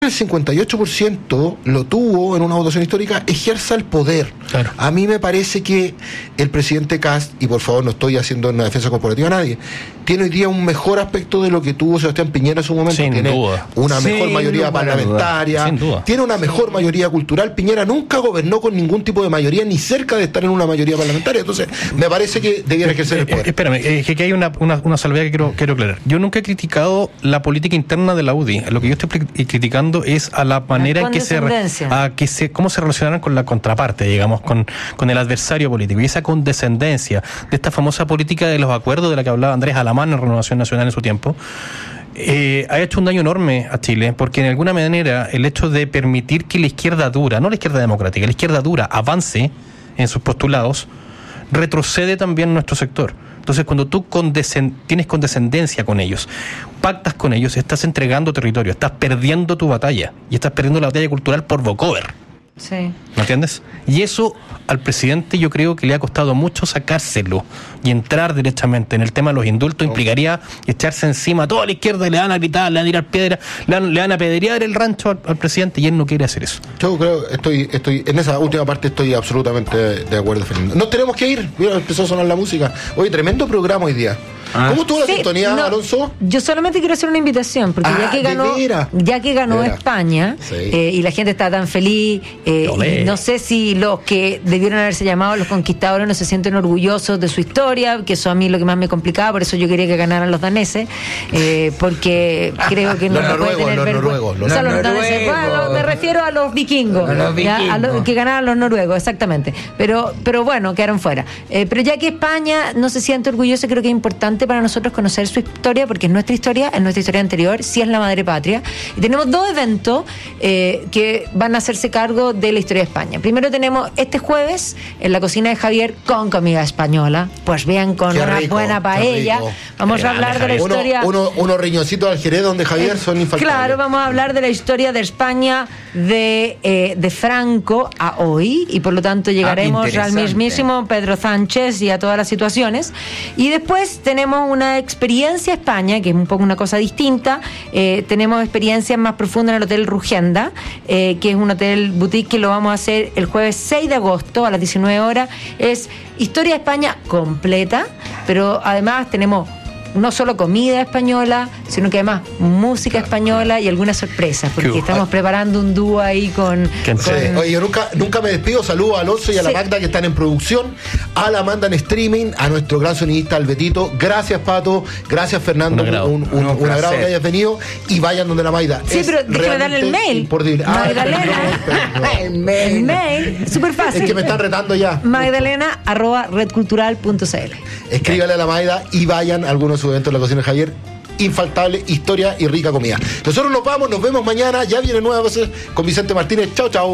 el 58% lo tuvo en una votación histórica, ejerza el poder. Claro. A mí me parece que el presidente Kast, y por favor no estoy haciendo una defensa corporativa a nadie, tiene hoy día un mejor aspecto de lo que tuvo Sebastián Piñera en su momento. Sin tiene duda. una mejor mayoría parlamentaria, sin duda. Tiene una mejor mayoría cultural. Piñera nunca gobernó con ningún tipo de mayoría, ni cerca de estar en una mayoría parlamentaria. Entonces, me parece que debiera ejercer el poder. Espérame, que hay una salvedad que quiero aclarar. Yo nunca he criticado la política interna de la UDI. Lo que yo estoy criticando es a la manera en que cómo se relacionaron con la contraparte, digamos, con el adversario político. Y esa condescendencia de esta famosa política de los acuerdos de la que hablaba Andrés Alamán en Renovación Nacional en su tiempo, ha hecho un daño enorme a Chile, porque en alguna manera el hecho de permitir que la izquierda dura, no la izquierda democrática, la izquierda dura avance en sus postulados, retrocede también nuestro sector. Entonces, cuando tú tienes condescendencia con ellos, pactas con ellos, estás entregando territorio, estás perdiendo tu batalla, y estás perdiendo la batalla cultural por vocover. Sí. ¿Me entiendes? Y eso al presidente yo creo que le ha costado mucho sacárselo y entrar directamente en el tema de los indultos. Implicaría echarse encima a toda la izquierda, y le van a gritar, le van a tirar piedras, le van a apedrear el rancho al presidente, y él no quiere hacer eso. Yo creo, estoy en esa última parte estoy absolutamente de acuerdo, Fernando. Nos tenemos que ir. Mira, empezó a sonar la música. Oye, tremendo programa hoy día. ¿Cómo estuvo la sintonía, Alonso? Yo solamente quiero hacer una invitación, porque ya que ganó España, y la gente está tan feliz, no sé si los que debieron haberse llamado los conquistadores no se sienten orgullosos de su historia, que eso a mí es lo que más me complicaba, por eso yo quería que ganaran los daneses, porque creo que no puede tener vergüenza. Los noruegos. Bueno, me refiero a los vikingos, que ganaran los noruegos, exactamente. Pero bueno, quedaron fuera. Pero ya que España no se siente orgullosa, creo que es importante para nosotros conocer su historia, porque es nuestra historia anterior, sí es la madre patria. Y tenemos dos eventos que van a hacerse cargo de la historia de España. Primero tenemos este jueves en la cocina de Javier con comida española. Pues bien, con una buena paella. Vamos a hablar de la historia. Unos riñoncitos al Jerez donde Javier son infaltables. Claro, vamos a hablar de la historia de España de Franco a hoy, y por lo tanto llegaremos al mismísimo Pedro Sánchez y a todas las situaciones. Y después tenemos una experiencia España, que es un poco una cosa distinta. Tenemos experiencias más profundas en el Hotel Rugenda, que es un hotel boutique que lo vamos a hacer el jueves 6 de agosto a las 19 horas. Es historia de España completa, pero además tenemos no solo comida española, sino que además música española y algunas sorpresas, porque estamos preparando un dúo ahí con... Oye, yo nunca me despido. Saludos a Alonso y a la Magda, que están en producción, a la Amanda en streaming, a nuestro gran sonidista Albetito. Gracias, Pato. Gracias, Fernando. Un agrado que hayas venido, y vayan donde la Magda. Sí, pero déjame darle el mail. Magdalena. El mail, súper fácil. Es que me están retando ya. Magdalena@redcultural.cl. Escríbale a la Magda y vayan a algunos de sus eventos en la cocina de Javier. Infaltable historia y rica comida. Nosotros nos vamos, nos vemos mañana. Ya viene nuevas veces con Vicente Martínez. Chao, chao.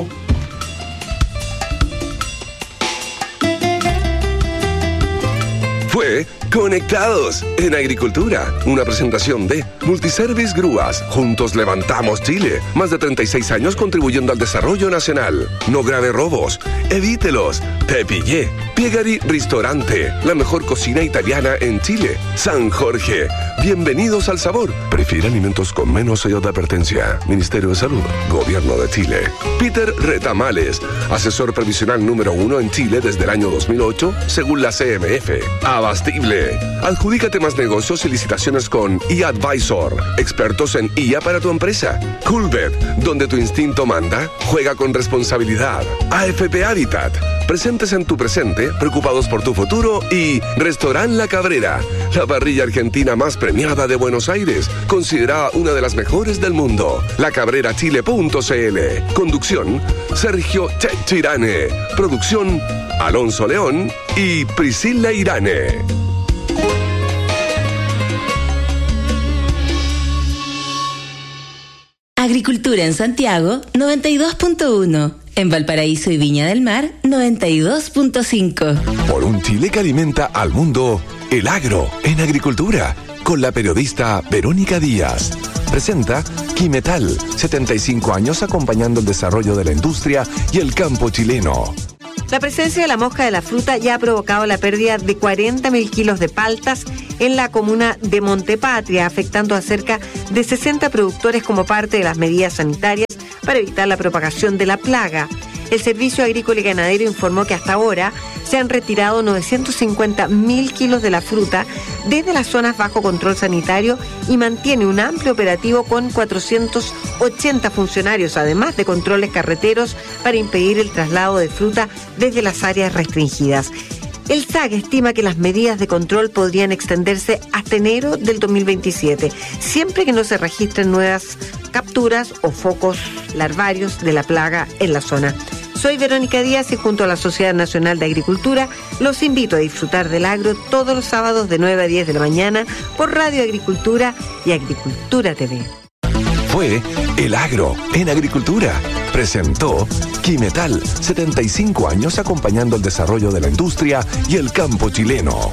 Fue Conectados en Agricultura, una presentación de Multiservice Grúas. Juntos levantamos Chile. Más de 36 años contribuyendo al desarrollo nacional. No grave robos, evítelos. Te pillé. Piegari Ristorante, la mejor cocina italiana en Chile. San Jorge, bienvenidos al sabor. Prefiere alimentos con menos sellos de advertencia. Ministerio de Salud, Gobierno de Chile. Peter Retamales, asesor previsional número 1 en Chile desde el año 2008, según la CMF. Abastible. Adjudícate más negocios y licitaciones con eAdvisor, expertos en IA para tu empresa. Coolbet, donde tu instinto manda, juega con responsabilidad. AFP Habitat, presentes en tu presente, preocupados por tu futuro. Y Restaurant La Cabrera, la parrilla argentina más premiada de Buenos Aires, considerada una de las mejores del mundo. lacabrerachile.cl. Conducción, Sergio Checho Irane. Producción, Alonso León y Priscila Irane. Agricultura en Santiago, 92.1. En Valparaíso y Viña del Mar, 92.5. Por un Chile que alimenta al mundo, el agro en agricultura, con la periodista Verónica Díaz. Presenta Quimetal, 75 años acompañando el desarrollo de la industria y el campo chileno. La presencia de la mosca de la fruta ya ha provocado la pérdida de 40.000 kilos de paltas en la comuna de Montepatria, afectando a cerca de 60 productores como parte de las medidas sanitarias para evitar la propagación de la plaga. El Servicio Agrícola y Ganadero informó que hasta ahora se han retirado 950.000 kilos de la fruta desde las zonas bajo control sanitario y mantiene un amplio operativo con 480 funcionarios, además de controles carreteros para impedir el traslado de fruta desde las áreas restringidas. El SAG estima que las medidas de control podrían extenderse hasta enero del 2027, siempre que no se registren nuevas capturas o focos larvarios de la plaga en la zona. Soy Verónica Díaz y junto a la Sociedad Nacional de Agricultura los invito a disfrutar del agro todos los sábados de 9 a 10 de la mañana por Radio Agricultura y Agricultura TV. Fue El Agro en Agricultura. Presentó Quimetal, 75 años acompañando el desarrollo de la industria y el campo chileno.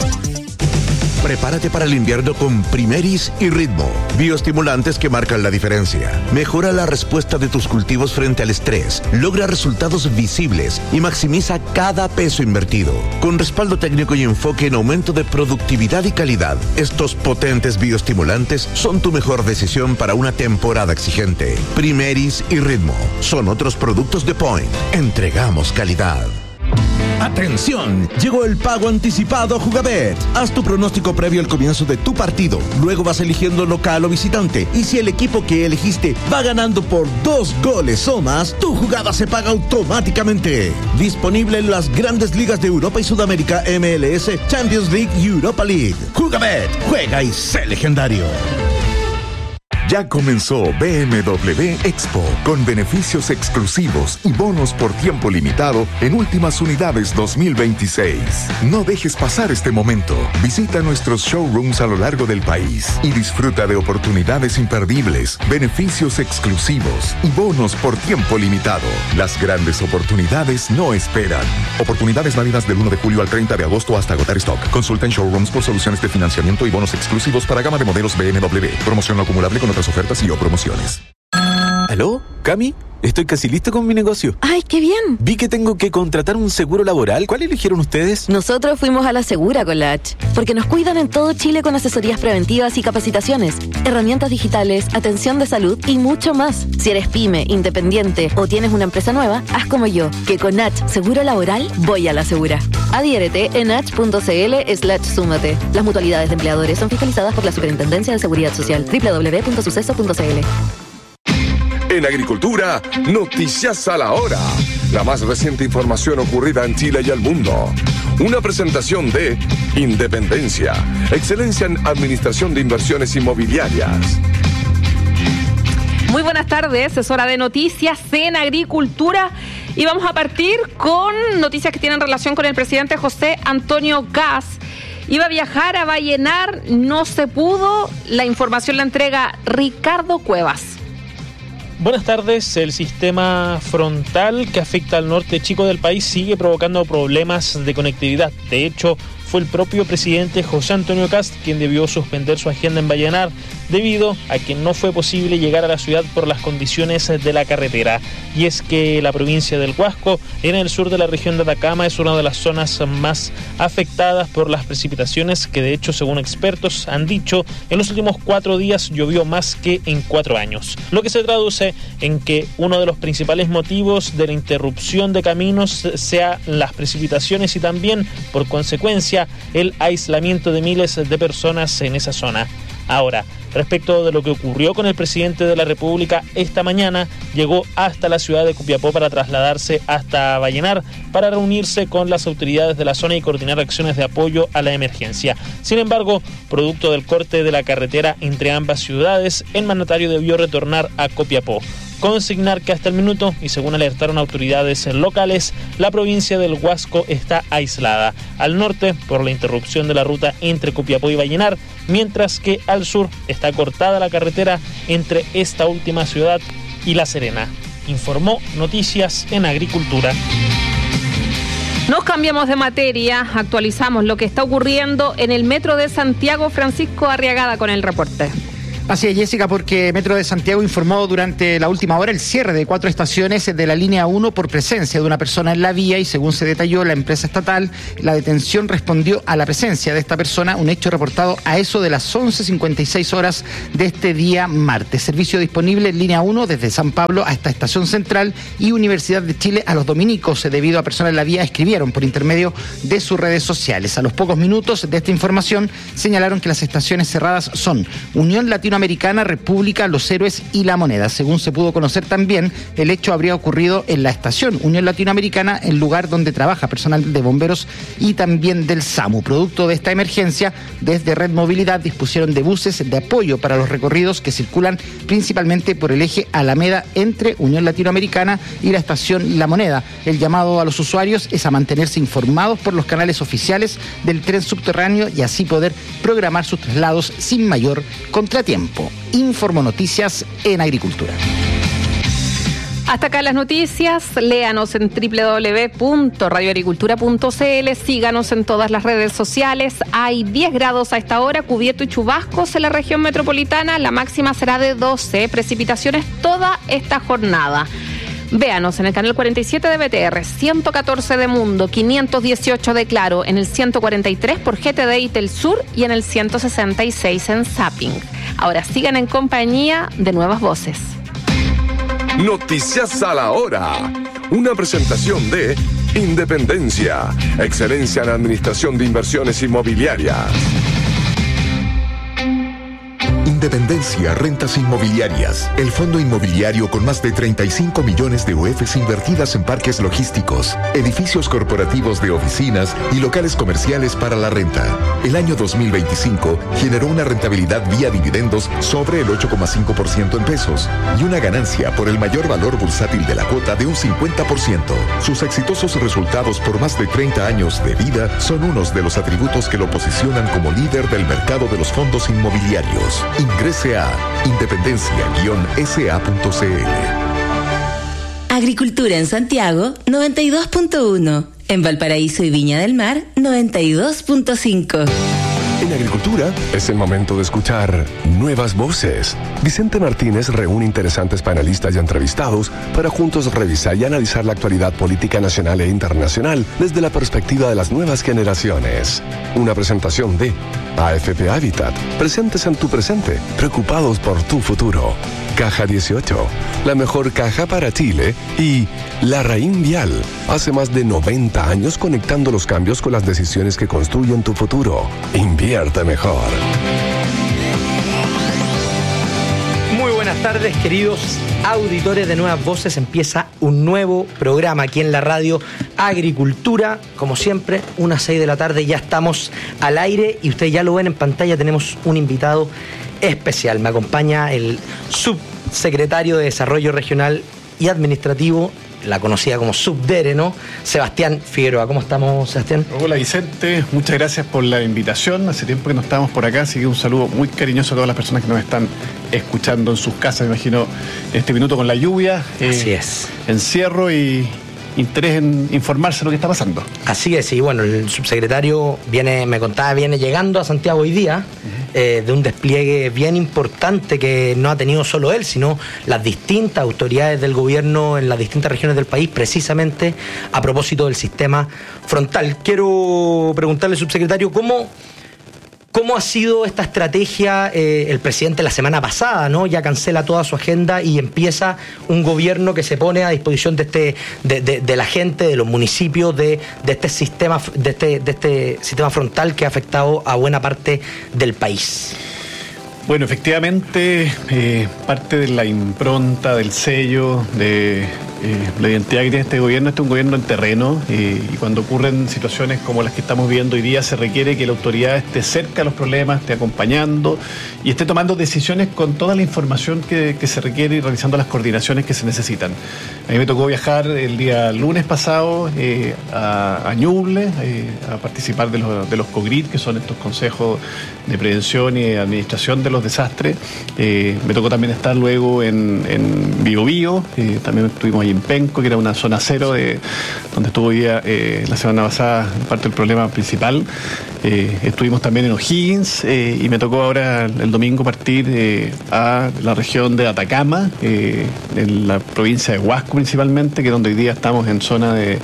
Prepárate para el invierno con Primeris y Ritmo, bioestimulantes que marcan la diferencia. Mejora la respuesta de tus cultivos frente al estrés, logra resultados visibles y maximiza cada peso invertido. Con respaldo técnico y enfoque en aumento de productividad y calidad, estos potentes bioestimulantes son tu mejor decisión para una temporada exigente. Primeris y Ritmo son otros productos de Point. Entregamos calidad. ¡Atención! Llegó el pago anticipado Jugabet. Haz tu pronóstico previo al comienzo de tu partido. Luego vas eligiendo local o visitante. Y si el equipo que elegiste va ganando por 2 goles o más, tu jugada se paga automáticamente. Disponible en las grandes ligas de Europa y Sudamérica, MLS, Champions League y Europa League. Jugabet. Juega y sé legendario. Ya comenzó BMW Expo, con beneficios exclusivos y bonos por tiempo limitado en últimas unidades 2026. No dejes pasar este momento. Visita nuestros showrooms a lo largo del país y disfruta de oportunidades imperdibles, beneficios exclusivos y bonos por tiempo limitado. Las grandes oportunidades no esperan. Oportunidades válidas del 1 de julio al 30 de agosto hasta agotar stock. Consulta en showrooms por soluciones de financiamiento y bonos exclusivos para gama de modelos BMW. Promoción no acumulable con otras ofertas y o promociones. ¿Aló? ¿Cami? Estoy casi listo con mi negocio. ¡Ay, qué bien! Vi que tengo que contratar un seguro laboral. ¿Cuál eligieron ustedes? Nosotros fuimos a la Segura con la H, porque nos cuidan en todo Chile con asesorías preventivas y capacitaciones, herramientas digitales, atención de salud y mucho más. Si eres pyme, independiente o tienes una empresa nueva, haz como yo, que con H Seguro Laboral voy a la Segura. Adhiérete en h.cl/súmate. Las mutualidades de empleadores son fiscalizadas por la Superintendencia de Seguridad Social. www.suceso.cl. En Agricultura, noticias a la hora. La más reciente información ocurrida en Chile y el mundo. Una presentación de Independencia, excelencia en administración de inversiones inmobiliarias. Muy buenas tardes, es hora de noticias en Agricultura y vamos a partir con noticias que tienen relación con el presidente José Antonio Kast. Iba a viajar a Vallenar, no se pudo. La información la entrega Ricardo Cuevas. Buenas tardes. El sistema frontal que afecta al norte chico del país sigue provocando problemas de conectividad. De hecho, fue el propio presidente José Antonio Kast quien debió suspender su agenda en Vallenar debido a que no fue posible llegar a la ciudad por las condiciones de la carretera. Y es que la provincia del Huasco, en el sur de la región de Atacama, es una de las zonas más afectadas por las precipitaciones que, de hecho, según expertos han dicho, en los últimos 4 días llovió más que en 4 años. Lo que se traduce en que uno de los principales motivos de la interrupción de caminos sea las precipitaciones y también, por consecuencia, el aislamiento de miles de personas en esa zona. Ahora, respecto de lo que ocurrió con el presidente de la República esta mañana, llegó hasta la ciudad de Copiapó para trasladarse hasta Vallenar para reunirse con las autoridades de la zona y coordinar acciones de apoyo a la emergencia. Sin embargo, producto del corte de la carretera entre ambas ciudades, el mandatario debió retornar a Copiapó. Consignar que hasta el minuto, y según alertaron autoridades locales, la provincia del Huasco está aislada. Al norte, por la interrupción de la ruta entre Copiapó y Vallenar, mientras que al sur está cortada la carretera entre esta última ciudad y La Serena. Informó Noticias en Agricultura. Nos cambiamos de materia, actualizamos lo que está ocurriendo en el metro de Santiago. Francisco Arriagada con el reporte. Así es, Jessica, porque Metro de Santiago informó durante la última hora el cierre de 4 estaciones de la línea 1 por presencia de una persona en la vía y, según se detalló la empresa estatal, la detención respondió a la presencia de esta persona, un hecho reportado a eso de las 11:56 horas de este día martes. Servicio disponible en línea 1 desde San Pablo hasta Estación Central y Universidad de Chile a los dominicos, debido a personas en la vía escribieron por intermedio de sus redes sociales. A los pocos minutos de esta información señalaron que las estaciones cerradas son Unión Latinoamericana, República, Los Héroes y La Moneda. Según se pudo conocer también, el hecho habría ocurrido en la estación Unión Latinoamericana, el lugar donde trabaja personal de bomberos y también del SAMU. Producto de esta emergencia, desde Red Movilidad dispusieron de buses de apoyo para los recorridos que circulan principalmente por el eje Alameda entre Unión Latinoamericana y la estación La Moneda. El llamado a los usuarios es a mantenerse informados por los canales oficiales del tren subterráneo y así poder programar sus traslados sin mayor contratiempo. Informo Noticias en Agricultura. Hasta acá las noticias. Léanos en www.radioagricultura.cl. Síganos en todas las redes sociales. Hay 10 grados a esta hora, cubierto y chubascos en la región metropolitana. La máxima será de 12. Precipitaciones toda esta jornada. Véanos en el canal 47 de BTR, 114 de Mundo, 518 de Claro, en el 143 por GTD y Telsur y en el 166 en Zapping. Ahora sigan en compañía de Nuevas Voces. Noticias a la hora. Una presentación de Independencia, excelencia en administración de inversiones inmobiliarias. Independencia Rentas Inmobiliarias, el fondo inmobiliario con más de 35 millones de UFs invertidas en parques logísticos, edificios corporativos de oficinas y locales comerciales para la renta. El año 2025 generó una rentabilidad vía dividendos sobre el 8,5% en pesos y una ganancia por el mayor valor bursátil de la cuota de un 50%. Sus exitosos resultados por más de 30 años de vida son unos de los atributos que lo posicionan como líder del mercado de los fondos inmobiliarios. Ingrese a independencia-sa.cl. Agricultura en Santiago, 92.1. En Valparaíso y Viña del Mar, 92.5. En Agricultura es el momento de escuchar Nuevas Voces. Vicente Martínez reúne interesantes panelistas y entrevistados para juntos revisar y analizar la actualidad política nacional e internacional desde la perspectiva de las nuevas generaciones. Una presentación de AFP Habitat, presentes en tu presente, preocupados por tu futuro. Caja 18, la mejor caja para Chile, y Larraín Vial, hace más de 90 años conectando los cambios con las decisiones que construyen tu futuro. Invierte mejor. Muy buenas tardes, queridos auditores de Nuevas Voces. Empieza un nuevo programa aquí en la radio Agricultura. Como siempre, 1:06 de la tarde, ya estamos al aire y ustedes ya lo ven en pantalla. Tenemos un invitado especial. Me acompaña el subsecretario de Desarrollo Regional y Administrativo, la conocida como Subdere, ¿no? Sebastián Figueroa. ¿Cómo estamos, Sebastián? Hola, Vicente. Muchas gracias por la invitación. Hace tiempo que no estábamos por acá, así que un saludo muy cariñoso a todas las personas que nos están escuchando en sus casas. Me imagino en este minuto con la lluvia. Así es. Encierro y interés en informarse de lo que está pasando. Así es, y bueno, el subsecretario viene llegando a Santiago hoy día, de un despliegue bien importante que no ha tenido solo él, sino las distintas autoridades del gobierno en las distintas regiones del país, precisamente a propósito del sistema frontal. Quiero preguntarle, subsecretario, ¿cómo ha sido esta estrategia? El presidente la semana pasada, ¿no?, ya cancela toda su agenda y empieza un gobierno que se pone a disposición de la gente, de los municipios, de este sistema frontal que ha afectado a buena parte del país. Bueno, efectivamente, parte de la impronta, del sello, de la identidad que tiene este gobierno es un gobierno en terreno, y cuando ocurren situaciones como las que estamos viendo hoy día se requiere que la autoridad esté cerca de los problemas, esté acompañando y esté tomando decisiones con toda la información que se requiere y realizando las coordinaciones que se necesitan. A mí me tocó viajar el día lunes pasado a Ñuble, a participar de los COGRID, que son estos consejos de prevención y administración de los desastres. Me tocó también estar luego en Biobío, también estuvimos ahí en Penco, que era una zona cero, donde estuvo hoy día, la semana pasada, parte del problema principal. estuvimos también en O'Higgins y me tocó ahora el domingo partir a la región de Atacama, en la provincia de Huasco principalmente, que es donde hoy día estamos en zona de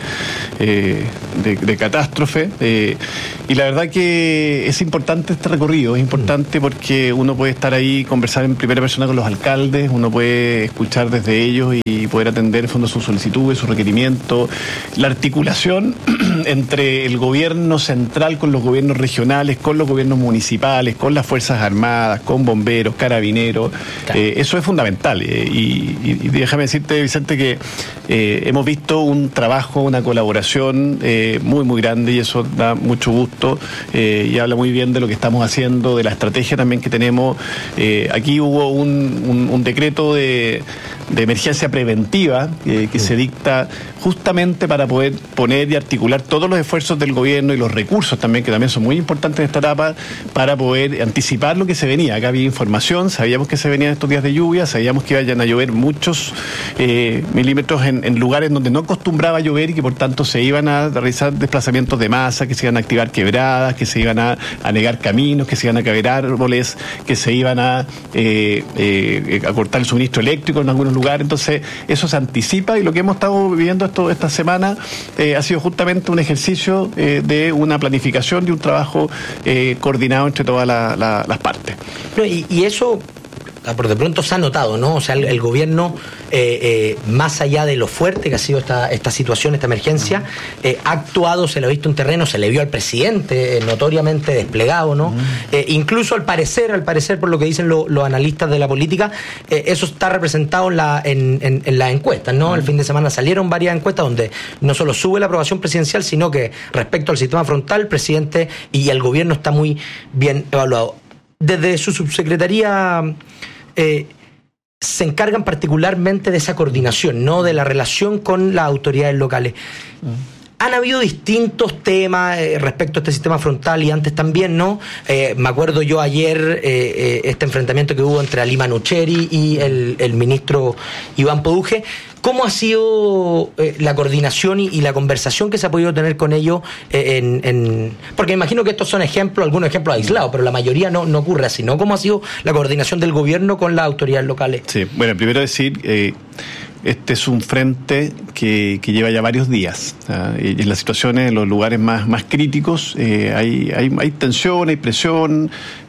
catástrofe. Y la verdad que es importante este recorrido, es importante porque uno puede estar ahí, conversar en primera persona con los alcaldes, uno puede escuchar desde ellos y poder atender en fondo sus solicitudes, sus requerimientos, la articulación entre el gobierno central con los gobiernos regionales, con los gobiernos municipales, con las Fuerzas Armadas, con bomberos, carabineros. Claro. Eso es fundamental. Y déjame decirte, Vicente, que hemos visto un trabajo, una colaboración muy, muy grande, y eso da mucho gusto y habla muy bien de lo que estamos haciendo, de la estrategia también que tenemos. Aquí hubo un decreto de emergencia preventiva que se dicta justamente para poder poner y articular todos los esfuerzos del gobierno y los recursos también, que también son muy importantes en esta etapa, para poder anticipar lo que se venía. Acá había información, sabíamos que se venían estos días de lluvia, sabíamos que iban a llover muchos milímetros en lugares donde no acostumbraba a llover y que por tanto se iban a realizar desplazamientos de masa, que se iban a activar quebradas, que se iban a anegar caminos, que se iban a caer árboles, que se iban a cortar el suministro eléctrico en algunos lugares. Entonces eso se anticipa, y lo que hemos estado viviendo esta semana ha sido justamente un ejercicio de una planificación y un trabajo coordinado entre todas las partes. No, y eso por de pronto se ha notado, ¿no? O sea, el gobierno, más allá de lo fuerte que ha sido esta situación, esta emergencia, ha actuado, se lo ha visto en terreno, se le vio al presidente notoriamente desplegado, ¿no? Incluso al parecer, por lo que dicen los analistas de la política, eso está representado en las encuestas, ¿no? El fin de semana salieron varias encuestas donde no solo sube la aprobación presidencial, sino que respecto al sistema frontal, el presidente y el gobierno está muy bien evaluado. Desde su subsecretaría se encargan particularmente de esa coordinación, ¿no? De la relación con las autoridades locales. Han habido distintos temas respecto a este sistema frontal y antes también, ¿no? Me acuerdo yo ayer este enfrentamiento que hubo entre Ali Manucheri y el ministro Iván Poduje. ¿Cómo ha sido la coordinación y la conversación que se ha podido tener con ellos? Porque me imagino que estos son algunos ejemplos aislados, pero la mayoría no ocurre así, ¿no? ¿Cómo ha sido la coordinación del gobierno con las autoridades locales? Sí, bueno, primero decir... Este es un frente que lleva ya varios días, y en las situaciones, en los lugares más críticos, hay tensión, hay presión,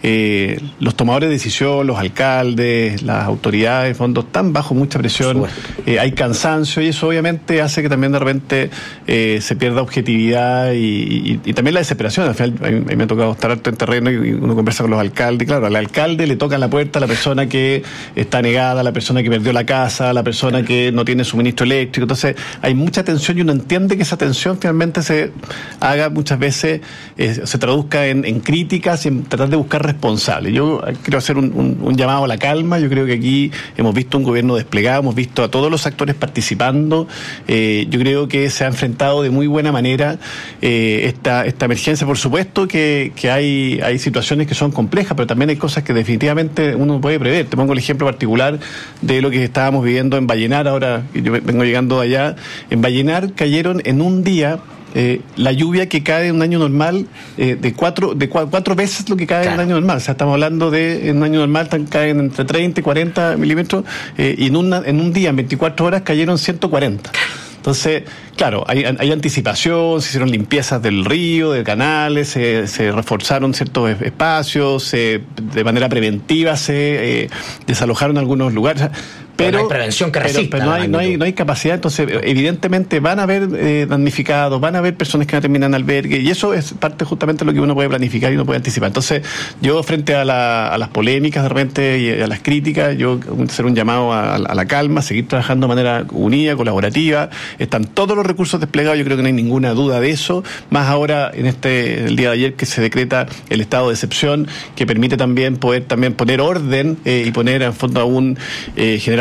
los tomadores de decisión, los alcaldes, las autoridades, en fondo, están bajo mucha presión, hay cansancio, y eso obviamente hace que también de repente se pierda objetividad y también la desesperación. Al final, a mí me ha tocado estar harto en terreno y uno conversa con los alcaldes, claro, al alcalde le toca la puerta a la persona que está negada, a la persona que perdió la casa, a la persona que no tiene suministro eléctrico. Entonces hay mucha tensión y uno entiende que esa tensión finalmente se haga muchas veces, se traduzca en críticas y en tratar de buscar responsables. Yo quiero hacer un llamado a la calma. Yo creo que aquí hemos visto un gobierno desplegado, hemos visto a todos los actores participando. Yo creo que se ha enfrentado de muy buena manera esta emergencia. Por supuesto que hay situaciones que son complejas, pero también hay cosas que definitivamente uno puede prever. Te pongo el ejemplo particular de lo que estábamos viviendo en Vallenar. Ahora yo vengo llegando de allá, en Vallenar cayeron en un día la lluvia que cae en un año normal de cuatro veces lo que cae en un año normal. O sea, estamos hablando de en un año normal caen entre 30 y 40 milímetros y en un día, en 24 horas, cayeron 140. Entonces, claro, hay anticipación, se hicieron limpiezas del río, de canales, se reforzaron ciertos espacios, de manera preventiva se desalojaron algunos lugares. Pero no hay prevención que resista. Pero no hay capacidad. Entonces, evidentemente van a haber damnificados, van a haber personas que no terminan en albergue, y eso es parte justamente de lo que uno puede planificar y uno puede anticipar. Entonces, yo frente a las polémicas de repente y a las críticas, yo hacer un llamado a la calma, seguir trabajando de manera unida, colaborativa. Están todos los recursos desplegados, yo creo que no hay ninguna duda de eso, más ahora el día de ayer que se decreta el estado de excepción, que permite también poder poner orden y poner en fondo aún generar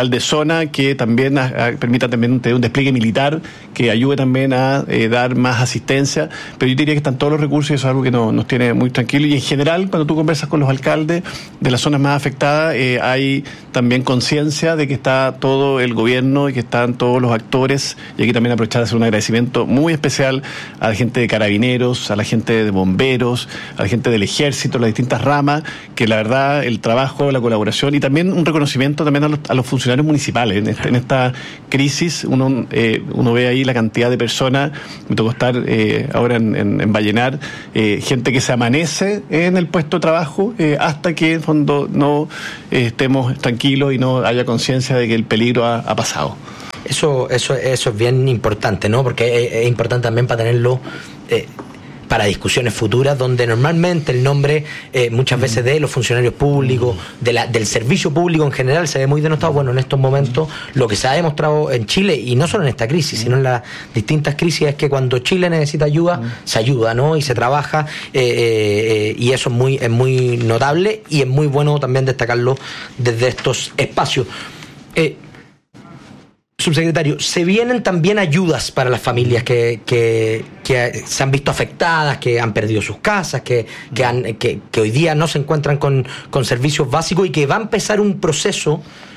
general de zona que también permita también un despliegue militar que ayude también a dar más asistencia, pero yo diría que están todos los recursos y eso es algo que nos tiene muy tranquilos. Y en general, cuando tú conversas con los alcaldes de las zonas más afectadas, hay también conciencia de que está todo el gobierno y que están todos los actores, y aquí también aprovechar de hacer un agradecimiento muy especial a la gente de Carabineros, a la gente de Bomberos, a la gente del Ejército, las distintas ramas, que la verdad el trabajo, la colaboración y también un reconocimiento también a los funcionarios municipales. En esta crisis uno ve ahí la cantidad de personas, me tocó estar ahora en Vallenar, gente que se amanece en el puesto de trabajo hasta que en fondo no estemos tranquilos y no haya conciencia de que el peligro ha pasado. Eso es bien importante, ¿no? Porque es importante también para tenerlo para discusiones futuras, donde normalmente el nombre muchas veces de los funcionarios públicos, del servicio público en general se ve muy denostado. Bueno, en estos momentos lo que se ha demostrado en Chile, y no solo en esta crisis, sino en las distintas crisis, es que cuando Chile necesita ayuda, se ayuda, ¿no? Y se trabaja, y eso es muy notable y es muy bueno también destacarlo desde estos espacios. Subsecretario, se vienen también ayudas para las familias que se han visto afectadas, que han perdido sus casas, que hoy día no se encuentran con servicios básicos y que va a empezar un proceso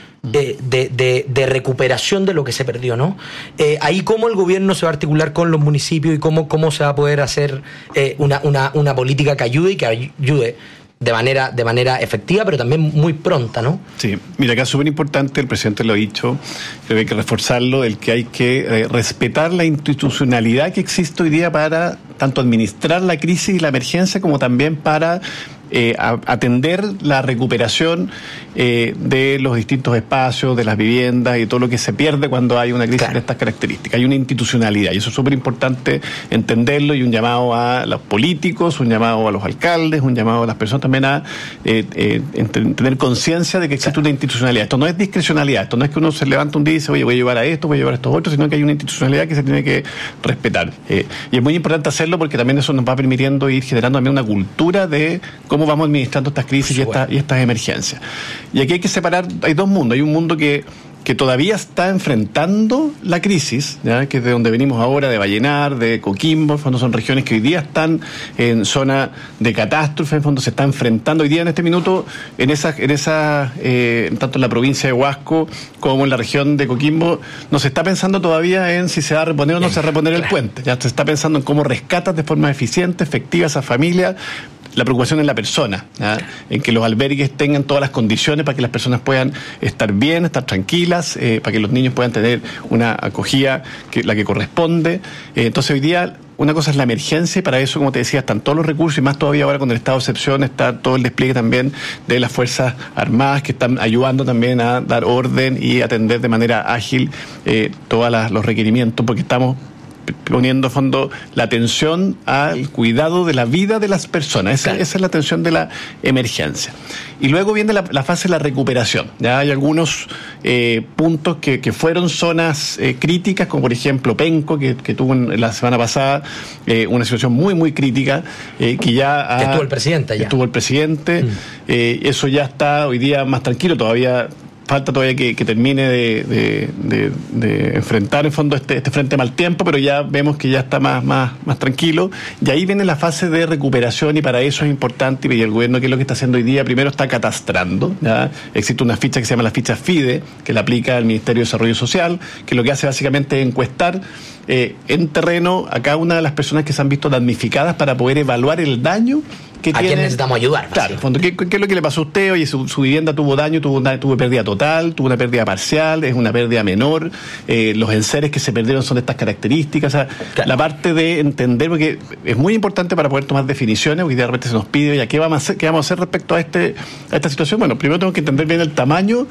de recuperación de lo que se perdió, ¿no? Ahí cómo el gobierno se va a articular con los municipios y cómo se va a poder hacer una política que ayude y que ayude de manera efectiva, pero también muy pronta, ¿no? Sí, mira, acá es súper importante, el presidente lo ha dicho, creo que hay que reforzarlo, el que hay que respetar la institucionalidad que existe hoy día para tanto administrar la crisis y la emergencia como también para atender la recuperación de los distintos espacios, de las viviendas y todo lo que se pierde cuando hay una crisis de estas características. Hay una institucionalidad y eso es súper importante entenderlo, y un llamado a los políticos, un llamado a los alcaldes, un llamado a las personas también a tener conciencia de que existe una institucionalidad. Esto no es discrecionalidad, esto no es que uno se levanta un día y dice, oye, voy a llevar a esto, voy a llevar a estos otros, sino que hay una institucionalidad que se tiene que respetar. Y es muy importante hacerlo porque también eso nos va permitiendo ir generando también una cultura de cómo vamos administrando estas crisis y estas emergencias. Y aquí hay que separar, hay dos mundos. Hay un mundo que todavía está enfrentando la crisis, ¿ya? Que es de donde venimos ahora, de Vallenar, de Coquimbo, en fondo son regiones que hoy día están en zona de catástrofe, en fondo se está enfrentando hoy día en este minuto, tanto en la provincia de Huasco como en la región de Coquimbo, no se está pensando todavía en si se va a reponer o no se va a reponer el puente, ya se está pensando en cómo rescatas de forma eficiente, efectiva a esa familia. La preocupación en la persona, ¿ya? En que los albergues tengan todas las condiciones para que las personas puedan estar bien, estar tranquilas, para que los niños puedan tener una acogida la que corresponde. Entonces hoy día una cosa es la emergencia y para eso, como te decía, están todos los recursos y más todavía ahora con el estado de excepción está todo el despliegue también de las Fuerzas Armadas que están ayudando también a dar orden y atender de manera ágil todos los requerimientos, porque estamos poniendo a fondo la atención al cuidado de la vida de las personas. Esa es la atención de la emergencia. Y luego viene la fase de la recuperación. Ya hay algunos puntos que fueron zonas críticas, como por ejemplo Penco, que tuvo la semana pasada una situación muy, muy crítica, que estuvo el presidente. Eso ya está hoy día más tranquilo, falta todavía que termine de enfrentar en fondo este frente mal tiempo, pero ya vemos que ya está más tranquilo, y ahí viene la fase de recuperación, y para eso es importante, y el gobierno, ¿qué es lo que está haciendo hoy día? Primero está catastrando, ¿ya? Existe una ficha que se llama la ficha FIDE, que la aplica el Ministerio de Desarrollo Social, que lo que hace básicamente es encuestar en terreno a cada una de las personas que se han visto damnificadas para poder evaluar el daño que tiene. ¿A quién necesitamos ayudar? Claro, en fondo, ¿qué es lo que le pasó a usted? Oye, su vivienda tuvo daño, tuvo pérdida total, tuvo una pérdida parcial, es una pérdida menor, los enseres que se perdieron son de estas características. O sea, la parte de entender, porque es muy importante para poder tomar definiciones, porque de repente se nos pide, oye, ¿qué vamos a hacer respecto a esta situación? Bueno, primero tenemos que entender bien el tamaño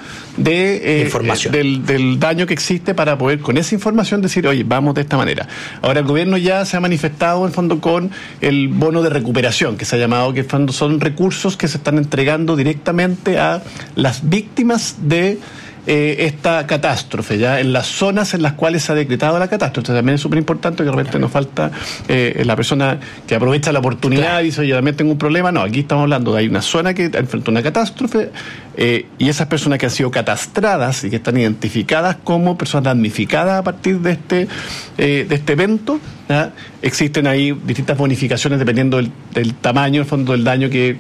del daño que existe para poder con esa información decir, oye, vamos de esta manera. Ahora el gobierno ya se ha manifestado en fondo con el bono de recuperación, que se ha llamado, que en fondo son recursos que se están entregando directamente a las víctimas de esta catástrofe, ya en las zonas en las cuales se ha decretado la catástrofe. Entonces también es súper importante, que de repente nos falta la persona que aprovecha la oportunidad y dice, oye, también tengo un problema. No, aquí estamos hablando de hay una zona que enfrentó una catástrofe, y esas personas que han sido catastradas y que están identificadas como personas damnificadas a partir de este evento, ¿ya? Existen ahí distintas bonificaciones dependiendo del tamaño, el fondo del daño que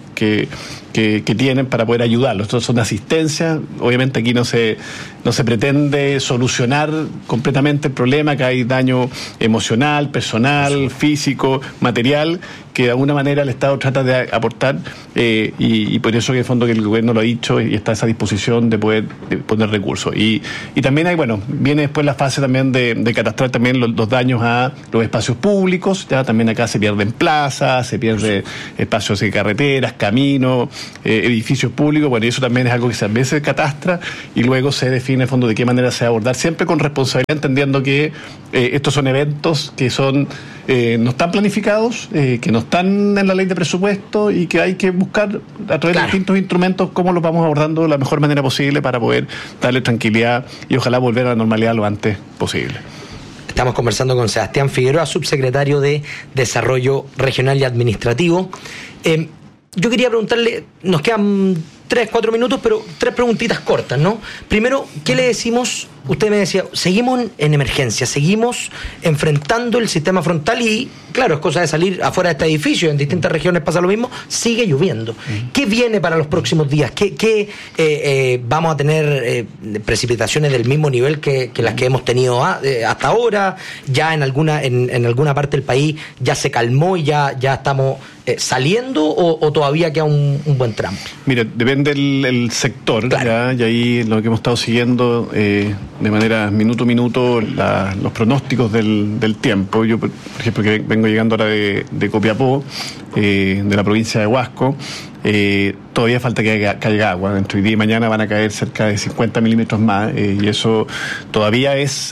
tienen para poder ayudarlos. Estos son asistencias. Obviamente aquí no se pretende solucionar completamente el problema, que hay daño emocional, personal, físico, material, que de alguna manera el Estado trata de aportar, y por eso que en el fondo que el gobierno lo ha dicho y está a esa disposición de poder poner recursos. Y también hay, viene después la fase también de catastrar también los daños a los espacios públicos. Ya también acá se pierden plazas, se pierden espacios de carreteras, caminos, edificios públicos. Bueno, y eso también es algo que a veces catastra y luego se define en el fondo de qué manera se va a abordar, siempre con responsabilidad, entendiendo que estos son eventos que son no están planificados, que no están en la ley de presupuesto y que hay que buscar a través de distintos instrumentos cómo los vamos abordando de la mejor manera posible para poder darle tranquilidad y ojalá volver a la normalidad lo antes posible. Estamos conversando con Sebastián Figueroa, subsecretario de Desarrollo Regional y Administrativo. Yo quería preguntarle, nos quedan 3-4 minutos, pero 3 preguntitas cortas, ¿no? Primero, ¿qué le decimos? Usted me decía, seguimos en emergencia, seguimos enfrentando el sistema frontal y, claro, es cosa de salir afuera de este edificio, en distintas regiones pasa lo mismo, sigue lloviendo. ¿Qué viene para los próximos días? ¿Qué vamos a tener precipitaciones del mismo nivel que las que hemos tenido hasta ahora? ¿Ya en alguna parte del país ya se calmó y ya estamos saliendo o todavía queda un buen tramo? Mira, depende el sector, claro. Y ahí lo que hemos estado siguiendo de manera minuto a minuto los pronósticos del tiempo. Yo, por ejemplo, que vengo llegando ahora de Copiapó, de la provincia de Huasco, todavía falta que caiga agua. Dentro de hoy día y mañana van a caer cerca de 50 milímetros más, y eso todavía es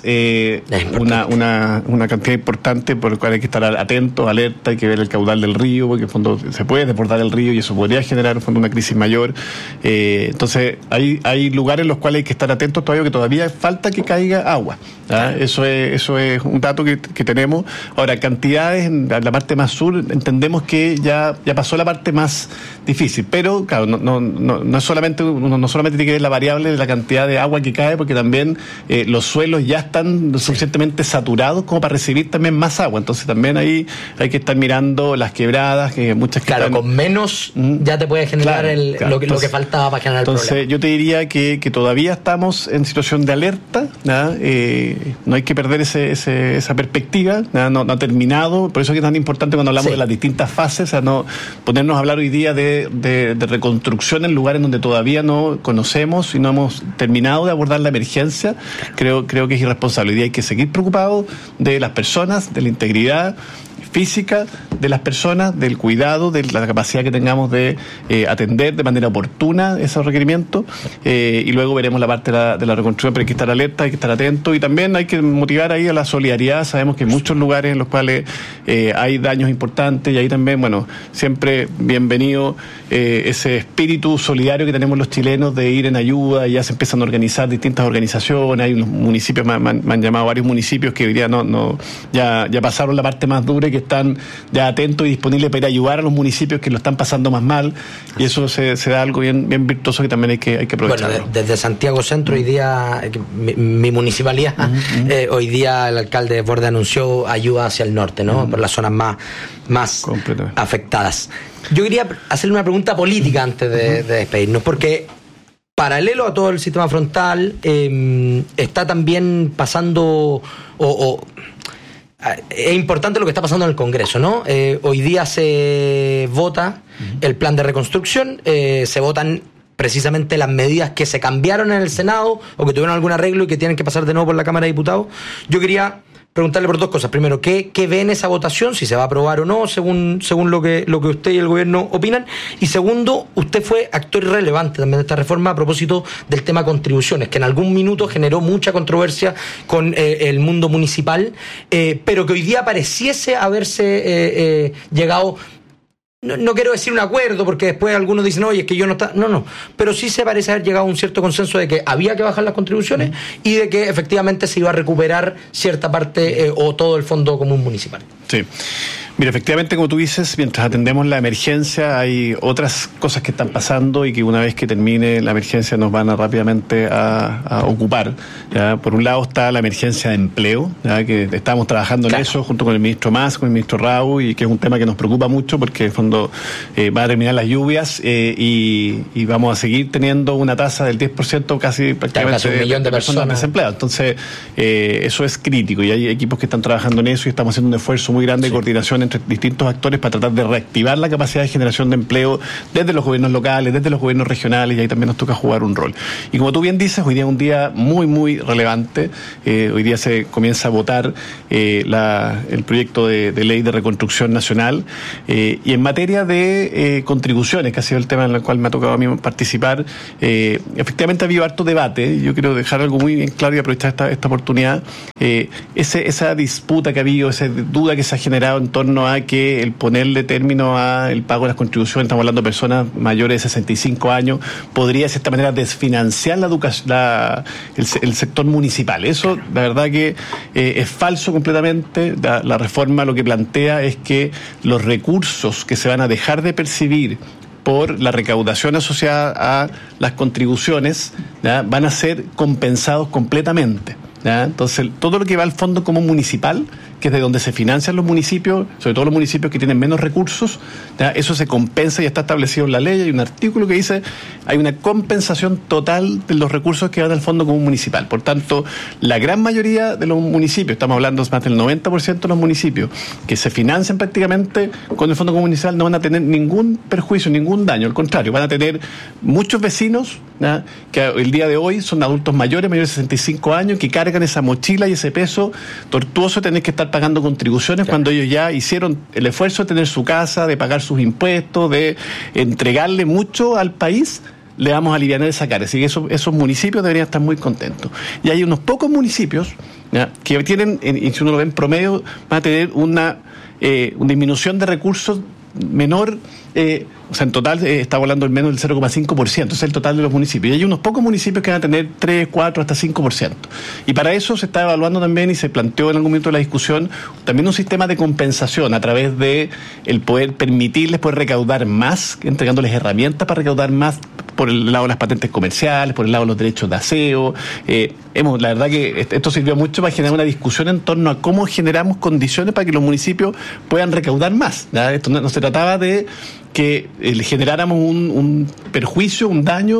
una cantidad importante por la cual hay que estar atentos, alerta, hay que ver el caudal del río, porque en fondo se puede desbordar el río y eso podría generar en fondo una crisis mayor. Entonces hay lugares en los cuales hay que estar atentos todavía, que todavía falta que caiga agua. Eso es un dato que tenemos. Ahora, cantidades en la parte más sur, entendemos que ya pasó la parte más difícil, pero claro, no es solamente, uno no solamente tiene que ver la variable de la cantidad de agua que cae, porque también los suelos ya están suficientemente saturados como para recibir también más agua. Entonces también ahí hay que estar mirando las quebradas, que muchas que con menos ya te puede generar lo que faltaba para generar el problema. Entonces yo te diría que todavía estamos en situación de alerta, no hay que perder esa perspectiva, no ha terminado. Por eso es que es tan importante cuando hablamos de las distintas fases, no ponernos a hablar hoy día de reconstrucción en lugares donde todavía no conocemos y no hemos terminado de abordar la emergencia. Creo que es irresponsable. Hoy día hay que seguir preocupados de las personas, de la integridad física de las personas, del cuidado, de la capacidad que tengamos de atender de manera oportuna esos requerimientos, y luego veremos la parte de la reconstrucción, pero hay que estar alerta, hay que estar atento y también hay que motivar ahí a la solidaridad. Sabemos que hay muchos lugares en los cuales hay daños importantes y ahí también, siempre bienvenido ese espíritu solidario que tenemos los chilenos de ir en ayuda, y ya se empiezan a organizar distintas organizaciones. Hay unos municipios, me han llamado varios municipios que hoy día ya pasaron la parte más dura y que están ya atentos y disponibles para ir a ayudar a los municipios que lo están pasando más mal, y eso se da algo bien virtuoso que también hay que aprovecharlo. Bueno, desde Santiago Centro hoy día, mi municipalidad, hoy día el alcalde de Borde anunció ayuda hacia el norte, ¿no? Por las zonas más afectadas. Yo quería hacerle una pregunta política antes de despedirnos, porque paralelo a todo el sistema frontal, está también pasando es importante lo que está pasando en el Congreso, ¿no? Hoy día se vota el plan de reconstrucción, se votan precisamente las medidas que se cambiaron en el Senado o que tuvieron algún arreglo y que tienen que pasar de nuevo por la Cámara de Diputados. Yo quería preguntarle por dos cosas. Primero, ¿qué ve en esa votación? Si se va a aprobar o no, según lo que usted y el gobierno opinan. Y segundo, usted fue actor relevante también de esta reforma a propósito del tema contribuciones, que en algún minuto generó mucha controversia con el mundo municipal, pero que hoy día pareciese haberse llegado... No quiero decir un acuerdo, porque después algunos dicen, oye, es que yo no está... No, pero sí se parece haber llegado a un cierto consenso de que había que bajar las contribuciones y de que efectivamente se iba a recuperar cierta parte o todo el fondo común municipal. Sí. Mira, efectivamente, como tú dices, mientras atendemos la emergencia, hay otras cosas que están pasando y que una vez que termine la emergencia nos van a rápidamente a ocupar. ¿Ya? Por un lado está la emergencia de empleo, ¿ya? Que estamos trabajando en eso junto con el ministro Mas, con el ministro Raúl, y que es un tema que nos preocupa mucho porque en el fondo va a terminar las lluvias y vamos a seguir teniendo una tasa del 10%, casi prácticamente, casi 1 millón de personas desempleadas. Entonces, eso es crítico y hay equipos que están trabajando en eso y estamos haciendo un esfuerzo muy grande de coordinación entre distintos actores para tratar de reactivar la capacidad de generación de empleo desde los gobiernos locales, desde los gobiernos regionales, y ahí también nos toca jugar un rol. Y como tú bien dices, hoy día es un día muy, muy relevante. Hoy día se comienza a votar el proyecto de ley de reconstrucción nacional y en materia de contribuciones, que ha sido el tema en el cual me ha tocado a mí participar, efectivamente ha habido harto debate. Yo quiero dejar algo muy bien claro y aprovechar esta oportunidad. Esa disputa que ha habido, esa duda que se ha generado en torno a que el ponerle término al pago de las contribuciones, estamos hablando de personas mayores de 65 años, podría de cierta manera desfinanciar la educación, el sector municipal. Eso, la verdad que es falso completamente. La reforma lo que plantea es que los recursos que se van a dejar de percibir por la recaudación asociada a las contribuciones, ¿ya?, van a ser compensados completamente. ¿Ya? Entonces, todo lo que va al Fondo Común Municipal, que es de donde se financian los municipios, sobre todo los municipios que tienen menos recursos, ¿ya?, eso se compensa y está establecido en la ley. Hay un artículo que dice hay una compensación total de los recursos que van al Fondo Común Municipal. Por tanto, la gran mayoría de los municipios, estamos hablando más del 90% de los municipios que se financian prácticamente con el Fondo Común Municipal, no van a tener ningún perjuicio, ningún daño. Al contrario, van a tener muchos vecinos, ¿ya?, que el día de hoy son adultos mayores de 65 años, que cargan esa mochila y ese peso tortuoso de tener que estar pagando contribuciones cuando ellos ya hicieron el esfuerzo de tener su casa, de pagar sus impuestos, de entregarle mucho al país. Le vamos a aliviar esa carga. Así que esos municipios deberían estar muy contentos. Y hay unos pocos municipios, ¿ya?, que tienen, y si uno lo ve en promedio, van a tener una disminución de recursos menor, o sea, en total estamos hablando del menos del 0,5%, es el total de los municipios. Y hay unos pocos municipios que van a tener 3, 4, hasta 5%. Y para eso se está evaluando también, y se planteó en algún momento de la discusión, también un sistema de compensación a través de el poder permitirles poder recaudar más, entregándoles herramientas para recaudar más por el lado de las patentes comerciales, por el lado de los derechos de aseo. La verdad que esto sirvió mucho para generar una discusión en torno a cómo generamos condiciones para que los municipios puedan recaudar más, ¿ya? Esto no se trataba de que generáramos un perjuicio, un daño,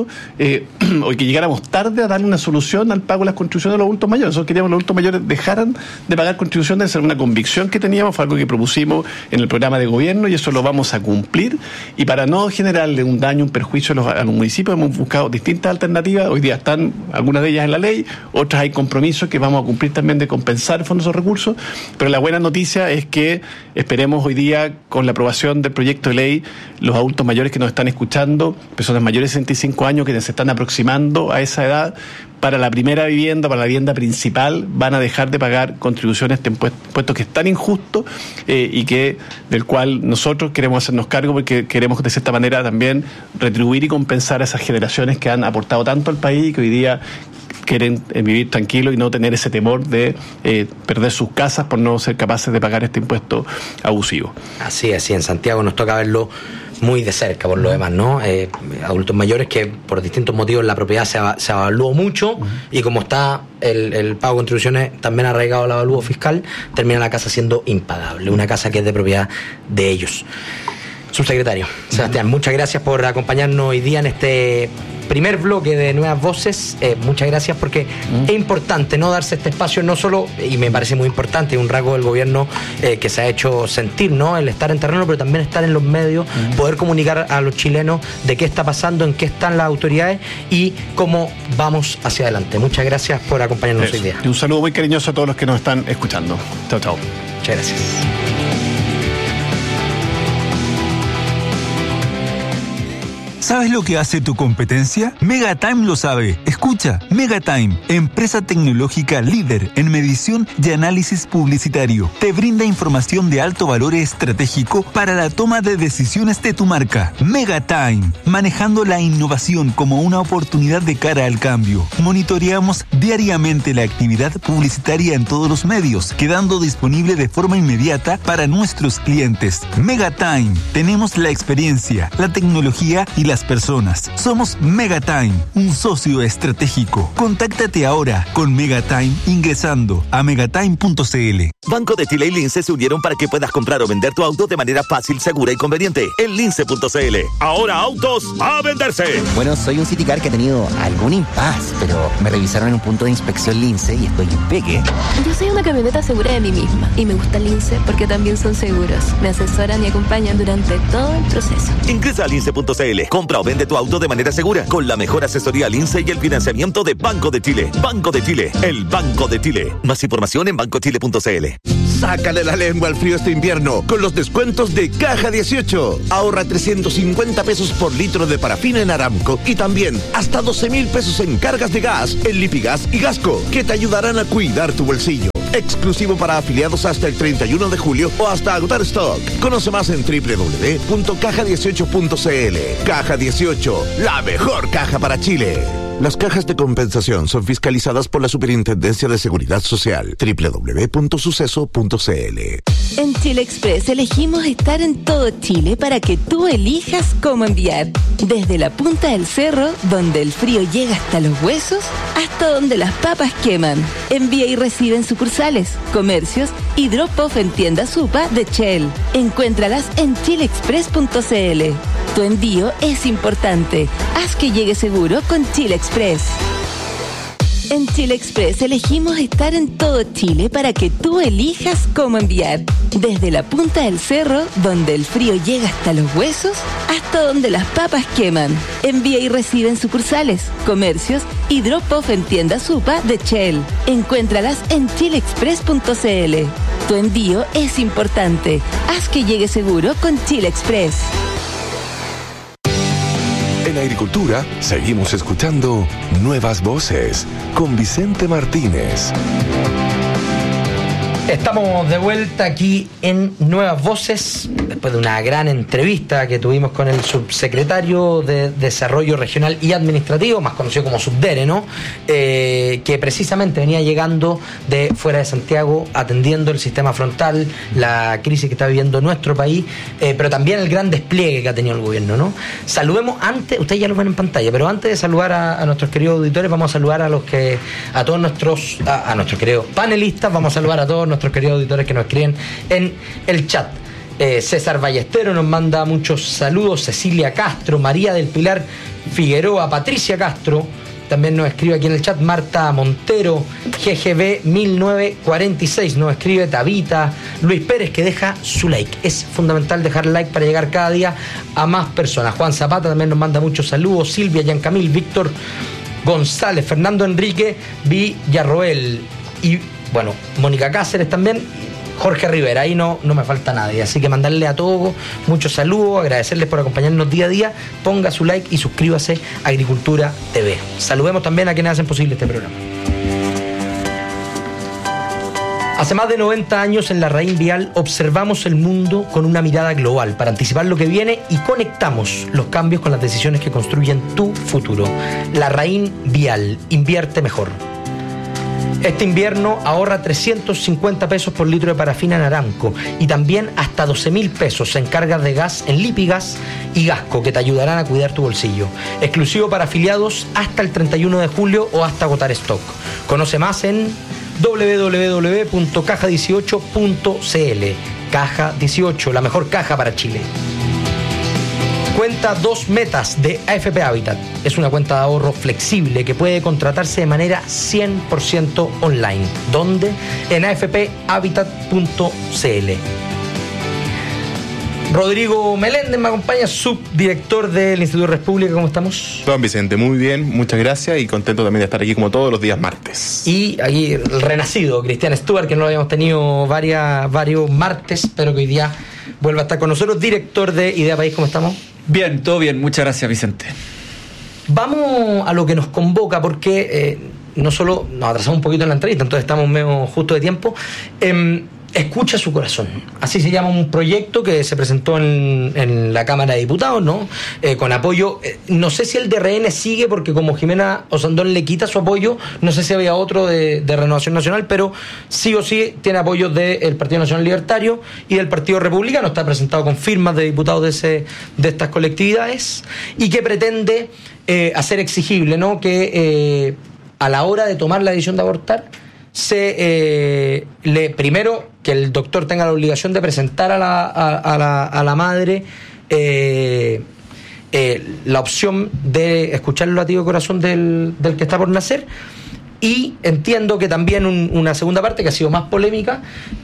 o que llegáramos tarde a darle una solución al pago de las contribuciones de los adultos mayores. Nosotros queríamos que los adultos mayores dejaran de pagar contribuciones, esa era una convicción que teníamos, fue algo que propusimos en el programa de gobierno y eso lo vamos a cumplir. Y para no generarle un daño, un perjuicio a los municipios, hemos buscado distintas alternativas. Hoy día están algunas de ellas en la ley, otras hay compromisos que vamos a cumplir también de compensar el fondo de esos recursos, pero la buena noticia es que esperemos hoy día, con la aprobación del proyecto de ley, los adultos mayores que nos están escuchando, personas mayores de 65 años que se están aproximando a esa edad, para la primera vivienda, para la vivienda principal, van a dejar de pagar contribuciones de impuestos que es tan injusto y que del cual nosotros queremos hacernos cargo porque queremos de cierta manera también retribuir y compensar a esas generaciones que han aportado tanto al país y que hoy día quieren vivir tranquilos y no tener ese temor de perder sus casas por no ser capaces de pagar este impuesto abusivo. Así es, sí, en Santiago nos toca verlo muy de cerca por lo demás, ¿no? Adultos mayores que por distintos motivos la propiedad se evaluó mucho y como está el pago de contribuciones también arraigado al avalúo fiscal, termina la casa siendo impagable, una casa que es de propiedad de ellos. Subsecretario Sebastián, muchas gracias por acompañarnos hoy día en este primer bloque de Nuevas Voces. Muchas gracias porque es importante no darse este espacio, no solo, y me parece muy importante, un rasgo del gobierno que se ha hecho sentir, ¿no?, el estar en terreno, pero también estar en los medios, poder comunicar a los chilenos de qué está pasando, en qué están las autoridades y cómo vamos hacia adelante. Muchas gracias por acompañarnos hoy día. Y un saludo muy cariñoso a todos los que nos están escuchando. Chao, chao. Muchas gracias. ¿Sabes lo que hace tu competencia? Megatime lo sabe. Escucha, Megatime, empresa tecnológica líder en medición y análisis publicitario. Te brinda información de alto valor estratégico para la toma de decisiones de tu marca. Megatime, manejando la innovación como una oportunidad de cara al cambio. Monitoreamos diariamente la actividad publicitaria en todos los medios, quedando disponible de forma inmediata para nuestros clientes. Megatime, tenemos la experiencia, la tecnología y las personas. Somos Megatime, un socio estratégico. Contáctate ahora con Megatime ingresando a megatime.cl. Banco de Chile y Lince se unieron para que puedas comprar o vender tu auto de manera fácil, segura y conveniente en lince.cl. Ahora autos a venderse. Bueno, soy un Citicar que ha tenido algún impasse, pero me revisaron en un punto de inspección Lince y estoy impeque. Yo soy una camioneta segura de mí misma y me gusta Lince porque también son seguros. Me asesoran y acompañan durante todo el proceso. Ingresa a lince.cl. Compra o vende tu auto de manera segura con la mejor asesoría Lince y el financiamiento de Banco de Chile. Banco de Chile, el Banco de Chile. Más información en bancochile.cl. Sácale la lengua al frío este invierno con los descuentos de Caja 18. Ahorra 350 pesos por litro de parafina en Aramco y también hasta 12,000 pesos en cargas de gas en Lipigas y Gasco, que te ayudarán a cuidar tu bolsillo. Exclusivo para afiliados hasta el 31 de julio o hasta agotar stock. Conoce más en www.caja18.cl. Caja 18, la mejor caja para Chile. Las cajas de compensación son fiscalizadas por la Superintendencia de Seguridad Social. www.suceso.cl. En Chile Express elegimos estar en todo Chile para que tú elijas cómo enviar. Desde la punta del cerro, donde el frío llega hasta los huesos, hasta donde las papas queman. Envía y recibe en sucursales, comercios y drop-off en tiendas Supa de Shell. Encuéntralas en chileexpress.cl. Tu envío es importante. Haz que llegue seguro con Chile Express. En Chile Express elegimos estar en todo Chile para que tú elijas cómo enviar. Desde la punta del cerro, donde el frío llega hasta los huesos, hasta donde las papas queman. Envía y recibe en sucursales, comercios y drop-off en tiendas Supa de Shell. Encuéntralas en chileexpress.cl. Tu envío es importante. Haz que llegue seguro con Chile Express. En Agricultura seguimos escuchando Nuevas Voces con Vicente Martínez. Estamos de vuelta aquí en Nuevas Voces, después de una gran entrevista que tuvimos con el subsecretario de Desarrollo Regional y Administrativo, más conocido como Subdere, ¿no? Que precisamente venía llegando de fuera de Santiago, atendiendo el sistema frontal, la crisis que está viviendo nuestro país, pero también el gran despliegue que ha tenido el gobierno, ¿no? Saludemos antes, ustedes ya lo ven en pantalla, pero antes de saludar a nuestros queridos auditores, vamos a saludar a todos nuestros queridos panelistas, vamos a saludar a todos nuestros queridos auditores que nos escriben en el chat. César Ballestero nos manda muchos saludos, Cecilia Castro, María del Pilar Figueroa, Patricia Castro también nos escribe aquí en el chat, Marta Montero, GGB 1946 nos escribe, Tabita, Luis Pérez, que deja su like. Es fundamental dejar like para llegar cada día a más personas. Juan Zapata también nos manda muchos saludos, Silvia Yancamil, Víctor González, Fernando Enrique Villarroel y bueno, Mónica Cáceres también, Jorge Rivera, ahí no me falta nadie, así que mandarle a todos muchos saludos, agradecerles por acompañarnos día a día, ponga su like y suscríbase a Agricultura TV. Saludemos también a quienes hacen posible este programa. Hace más de 90 años en La Raín Vial observamos el mundo con una mirada global para anticipar lo que viene y conectamos los cambios con las decisiones que construyen tu futuro. La Raín Vial, invierte mejor. Este invierno ahorra 350 pesos por litro de parafina en Aramco y también hasta 12,000 pesos en cargas de gas en Lipigas y Gasco, que te ayudarán a cuidar tu bolsillo. Exclusivo para afiliados hasta el 31 de julio o hasta agotar stock. Conoce más en www.caja18.cl. Caja 18, la mejor caja para Chile. Cuenta 2 metas de AFP Habitat. Es una cuenta de ahorro flexible que puede contratarse de manera 100% online. ¿Dónde? En afphabitat.cl. Rodrigo Meléndez me acompaña, subdirector del Instituto República. ¿Cómo estamos? Don Vicente, muy bien, muchas gracias y contento también de estar aquí como todos los días martes. Y aquí el renacido Cristian Stuart, que no lo habíamos tenido varios martes, pero que hoy día vuelve a estar con nosotros, director de Idea País. ¿Cómo estamos? Bien, todo bien. Muchas gracias, Vicente. Vamos a lo que nos convoca, porque no solo nos atrasamos un poquito en la entrevista, entonces estamos medio justo de tiempo. Escucha su corazón. Así se llama un proyecto que se presentó en la Cámara de Diputados, ¿no? Con apoyo, no sé si el de RN sigue, porque como Jimena Osandón le quita su apoyo, no sé si había otro de Renovación Nacional, pero sí o sí tiene apoyo del Partido Nacional Libertario y del Partido Republicano. Está presentado con firmas de diputados de estas colectividades, y que pretende hacer exigible, ¿no?, que a la hora de tomar la decisión de abortar, primero que el doctor tenga la obligación de presentar a la madre la opción de escuchar el latido de corazón del que está por nacer. Y entiendo que también una segunda parte que ha sido más polémica,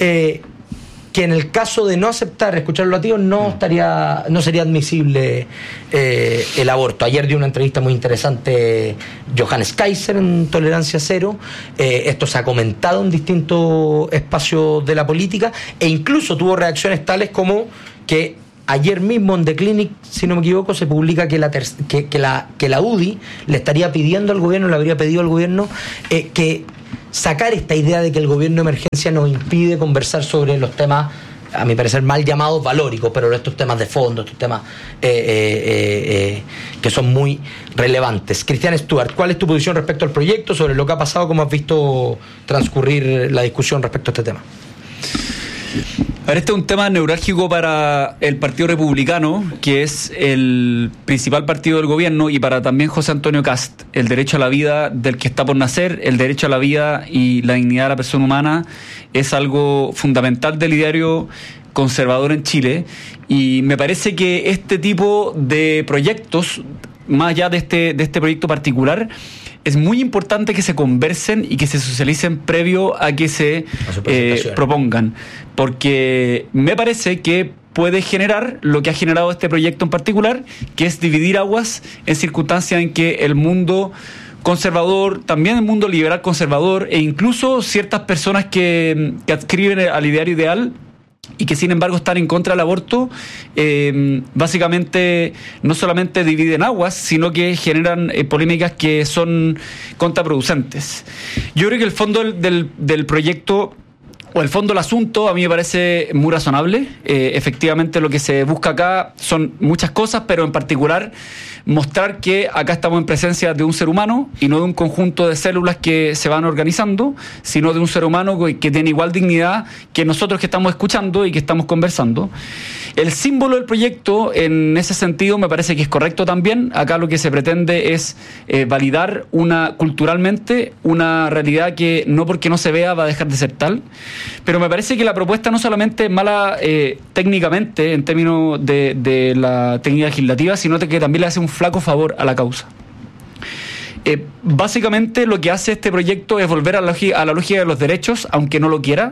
que en el caso de no aceptar escuchar los latidos no sería admisible el aborto. Ayer dio una entrevista muy interesante Johannes Kaiser en Tolerancia Cero. Esto se ha comentado en distintos espacios de la política, e incluso tuvo reacciones tales como que ayer mismo en The Clinic, si no me equivoco, se publica que la UDI le estaría pidiendo al gobierno, le habría pedido al gobierno que sacar esta idea de que el gobierno de emergencia nos impide conversar sobre los temas, a mi parecer, mal llamados valóricos, pero estos temas de fondo, estos temas que son muy relevantes. Cristian Stuart, ¿cuál es tu posición respecto al proyecto, sobre lo que ha pasado, cómo has visto transcurrir la discusión respecto a este tema? A ver, este es un tema neurálgico para el Partido Republicano, que es el principal partido del gobierno, y para también José Antonio Kast. El derecho a la vida del que está por nacer, el derecho a la vida y la dignidad de la persona humana es algo fundamental del ideario conservador en Chile, y me parece que este tipo de proyectos, más allá de este proyecto particular, es muy importante que se conversen y que se socialicen previo a que se propongan, porque me parece que puede generar lo que ha generado este proyecto en particular, que es dividir aguas en circunstancias en que el mundo conservador, también el mundo liberal conservador, e incluso ciertas personas que adscriben al ideario ideal y que sin embargo están en contra del aborto, básicamente no solamente dividen aguas, sino que generan polémicas que son contraproducentes. Yo creo que el fondo del proyecto, o el fondo del asunto, a mí me parece muy razonable. Efectivamente lo que se busca acá son muchas cosas, pero en particular mostrar que acá estamos en presencia de un ser humano y no de un conjunto de células que se van organizando, sino de un ser humano que tiene igual dignidad que nosotros que estamos escuchando y que estamos conversando. El símbolo del proyecto, en ese sentido, me parece que es correcto también. Acá lo que se pretende es validar culturalmente una realidad que no porque no se vea va a dejar de ser tal. Pero me parece que la propuesta no solamente es mala técnicamente, en términos de la técnica legislativa, sino que también le hace un flaco favor a la causa. Básicamente lo que hace este proyecto es volver a la lógica de los derechos, aunque no lo quiera.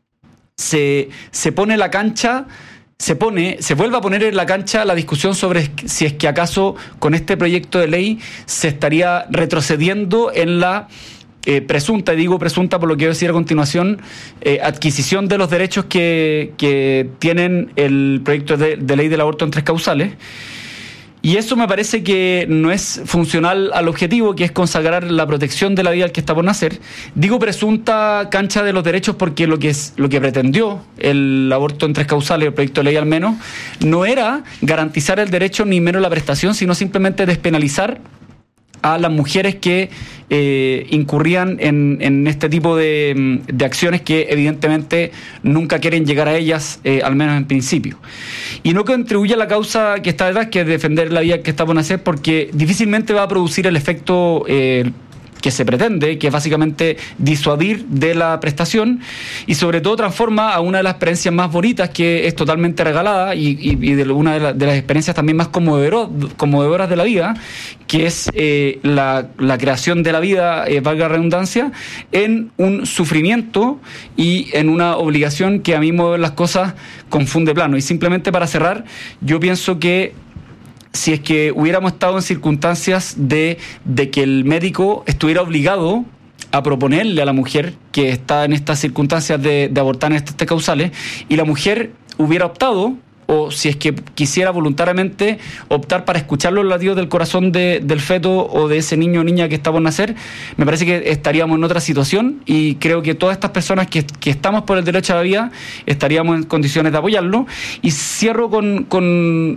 Se pone la cancha, se vuelve a poner en la cancha la discusión sobre si es que acaso con este proyecto de ley se estaría retrocediendo en la presunta, y digo presunta por lo que voy a decir a continuación, adquisición de los derechos que tienen el proyecto de ley del aborto en 3 causales. Y eso me parece que no es funcional al objetivo, que es consagrar la protección de la vida al que está por nacer. Digo presunta cancha de los derechos porque lo que pretendió el aborto en 3 causales, el proyecto de ley al menos, no era garantizar el derecho ni menos la prestación, sino simplemente despenalizar a las mujeres que incurrían en este tipo de acciones que evidentemente nunca quieren llegar a ellas, al menos en principio. Y no contribuye a la causa que está detrás, que es defender la vida que está por nacer, porque difícilmente va a producir el efecto que se pretende, que es básicamente disuadir de la prestación, y sobre todo transforma a una de las experiencias más bonitas, que es totalmente regalada, y de una de las experiencias también más conmovedoras de la vida, que es la creación de la vida, valga la redundancia, en un sufrimiento y en una obligación que a mí, mover las cosas, confunde plano. Y simplemente para cerrar, yo pienso que si es que hubiéramos estado en circunstancias de que el médico estuviera obligado a proponerle a la mujer que está en estas circunstancias de abortar en estas causales, y la mujer hubiera optado o si es que quisiera voluntariamente optar para escuchar los latidos del corazón del feto o de ese niño o niña que está por nacer, me parece que estaríamos en otra situación, y creo que todas estas personas que estamos por el derecho a la vida estaríamos en condiciones de apoyarlo. Y cierro con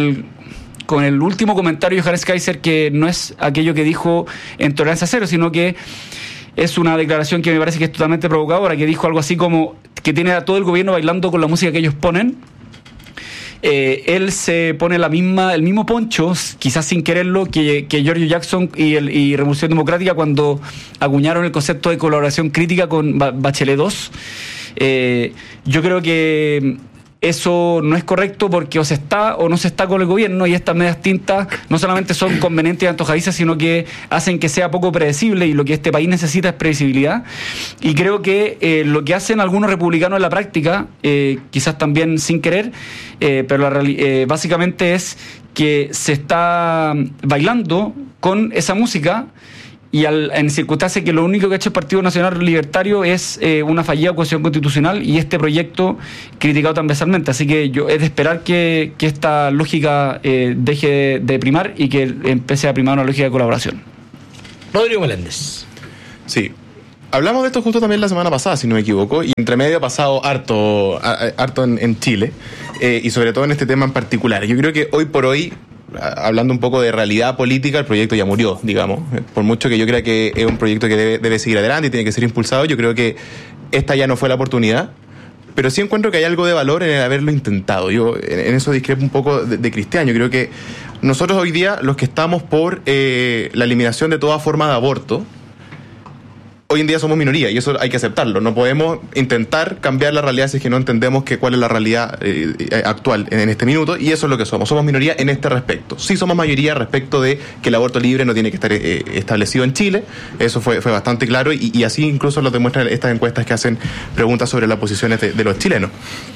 el último comentario de Johannes Kaiser, que no es aquello que dijo en Tolerancia Cero, sino que es una declaración que me parece que es totalmente provocadora, que dijo algo así como que tiene a todo el gobierno bailando con la música que ellos ponen. Él se pone el mismo poncho, quizás sin quererlo, que Giorgio Jackson y Revolución Democrática cuando acuñaron el concepto de colaboración crítica con Bachelet II. Yo creo que eso no es correcto, porque o se está o no se está con el gobierno, y estas medias tintas no solamente son convenientes y antojadizas, sino que hacen que sea poco predecible, y lo que este país necesita es previsibilidad. Y creo que lo que hacen algunos republicanos en la práctica, quizás también sin querer, pero básicamente es que se está bailando con esa música, y en circunstancias que lo único que ha hecho el Partido Nacional Libertario es una fallida acusación constitucional y este proyecto criticado transversalmente. Así que es de esperar que esta lógica deje de primar y que empiece a primar una lógica de colaboración. Rodrigo Meléndez. Sí. Hablamos de esto justo también la semana pasada, si no me equivoco, y entre medio ha pasado harto en Chile, y sobre todo en este tema en particular. Yo creo que hoy por hoy, hablando un poco de realidad política, el proyecto ya murió, digamos. Por mucho que yo crea que es un proyecto que debe seguir adelante y tiene que ser impulsado, yo creo que esta ya no fue la oportunidad, pero sí encuentro que hay algo de valor en el haberlo intentado. Yo en eso discrepo un poco de Cristian. Yo creo que nosotros hoy día, los que estamos por la eliminación de toda forma de aborto, hoy en día somos minoría, y eso hay que aceptarlo. No podemos intentar cambiar la realidad si es que no entendemos cuál es la realidad actual en este minuto, y eso es lo que somos. Somos minoría en este respecto. Sí somos mayoría respecto de que el aborto libre no tiene que estar establecido en Chile. Eso fue bastante claro, y así incluso lo demuestran estas encuestas que hacen preguntas sobre las posiciones de los chilenos.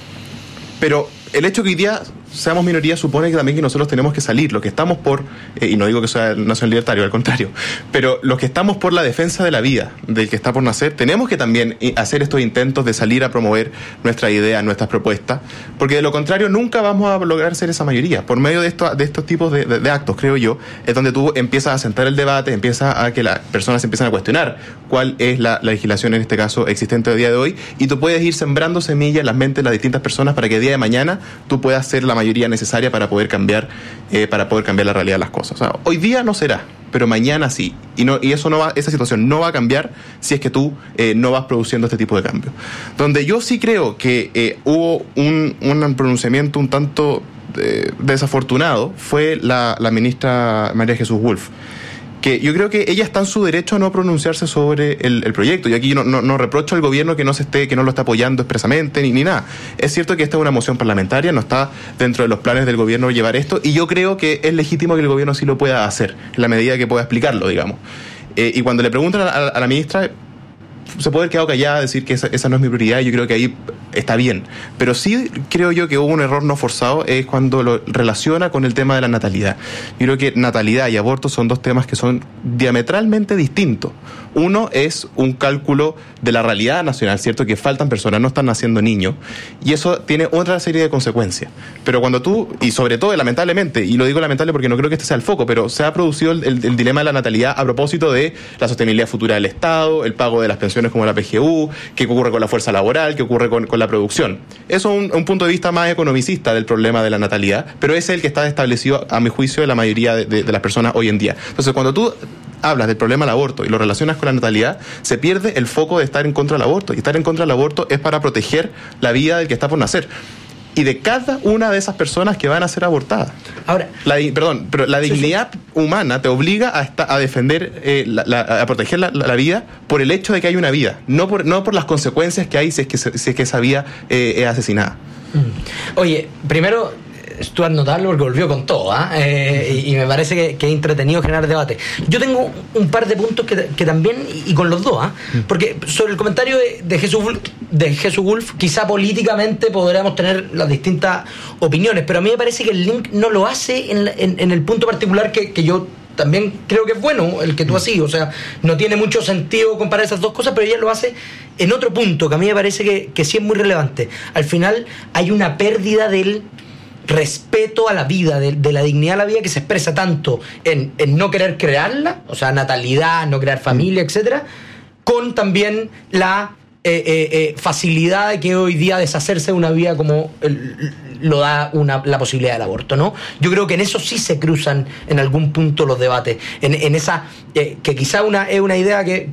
Pero el hecho que hoy día seamos minoría supone que también que nosotros tenemos que salir, los que estamos por, y no digo que sea el nacional libertario, al contrario, pero los que estamos por la defensa de la vida del que está por nacer, tenemos que también hacer estos intentos de salir a promover nuestras ideas, nuestras propuestas, porque de lo contrario nunca vamos a lograr ser esa mayoría. Por medio de estos tipos de actos, creo yo, es donde tú empiezas a sentar el debate, empiezas a que las personas empiezan a cuestionar cuál es la legislación, en este caso, existente a día de hoy, y tú puedes ir sembrando semillas en las mentes de las distintas personas para que el día de mañana tú puedas ser la mayoría necesaria para poder cambiar la realidad de las cosas. O sea, hoy día no será, pero mañana sí, y eso no va, esa situación no va a cambiar si es que tú no vas produciendo este tipo de cambios. Donde yo sí creo que hubo un pronunciamiento un tanto desafortunado fue la ministra María Jesús Wolf, que yo creo que ella está en su derecho a no pronunciarse sobre el proyecto. Y aquí no reprocho al gobierno que no lo está apoyando expresamente ni nada. Es cierto que esta es una moción parlamentaria, no está dentro de los planes del gobierno llevar esto, y yo creo que es legítimo que el gobierno sí lo pueda hacer, en la medida que pueda explicarlo, digamos. Y cuando le preguntan a la ministra, se puede haber quedado callada, decir que esa no es mi prioridad, y yo creo que ahí está bien. Pero sí creo yo que hubo un error no forzado, es cuando lo relaciona con el tema de la natalidad. Yo creo que natalidad y aborto son dos temas que son diametralmente distintos. Uno es un cálculo de la realidad nacional, ¿cierto? Que faltan personas, no están naciendo niños, y eso tiene otra serie de consecuencias. Pero cuando tú, y sobre todo lamentablemente, y lo digo lamentable porque no creo que este sea el foco, pero se ha producido el dilema de la natalidad a propósito de la sostenibilidad futura del Estado, el pago de las pensiones como la PGU, qué ocurre con la fuerza laboral, qué ocurre con la producción. Eso es un punto de vista más economicista del problema de la natalidad, pero es el que está establecido, a mi juicio, de la mayoría de las personas hoy en día. Entonces, cuando tú hablas del problema del aborto y lo relacionas con la natalidad, se pierde el foco de estar en contra del aborto. Y estar en contra del aborto es para proteger la vida del que está por nacer y de cada una de esas personas que van a ser abortadas. Ahora, pero la dignidad humana te obliga a defender, a proteger la vida por el hecho de que hay una vida, no por las consecuencias que hay si es que esa vida es asesinada. Oye, primero, Stuart notable porque volvió con todo, y me parece que es entretenido generar debate. Yo tengo un par de puntos que también, y con los dos, porque sobre el comentario de Jesús Wolf, quizá políticamente podríamos tener las distintas opiniones, pero a mí me parece que el link no lo hace en el punto particular que yo también creo que es bueno el que tú haces. O sea, no tiene mucho sentido comparar esas dos cosas, pero ella lo hace en otro punto que a mí me parece que sí es muy relevante. Al final hay una pérdida del respeto a la vida, de la dignidad a la vida, que se expresa tanto en no querer crearla, o sea, natalidad, no crear familia, etcétera, con también la facilidad de que hoy día deshacerse de una vida como lo da la posibilidad del aborto, ¿no? Yo creo que en eso sí se cruzan en algún punto los debates, en esa que quizá es una idea que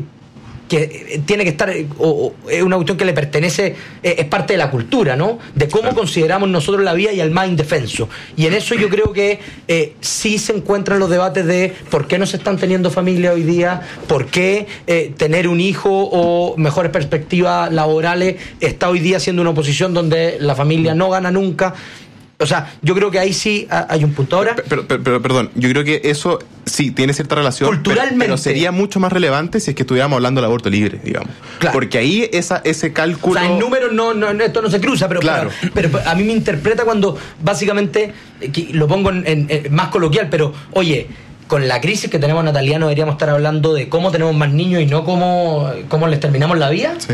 tiene que estar, o es una cuestión que le pertenece, es parte de la cultura, ¿no? De cómo consideramos nosotros la vida y al más indefenso. Y en eso yo creo que sí se encuentran los debates de por qué no se están teniendo familia hoy día, por qué tener un hijo o mejores perspectivas laborales está hoy día siendo una oposición donde la familia no gana nunca. O sea, yo creo que ahí sí hay un punto. Ahora, pero perdón, yo creo que eso sí tiene cierta relación. Culturalmente. Pero sería mucho más relevante si es que estuviéramos hablando del aborto libre, digamos. Claro. Porque ahí ese cálculo... O sea, en números esto no se cruza, pero claro. Pero a mí me interpreta cuando básicamente, lo pongo en más coloquial, pero oye, con la crisis que tenemos nataliana deberíamos estar hablando de cómo tenemos más niños y no cómo les terminamos la vida. Sí.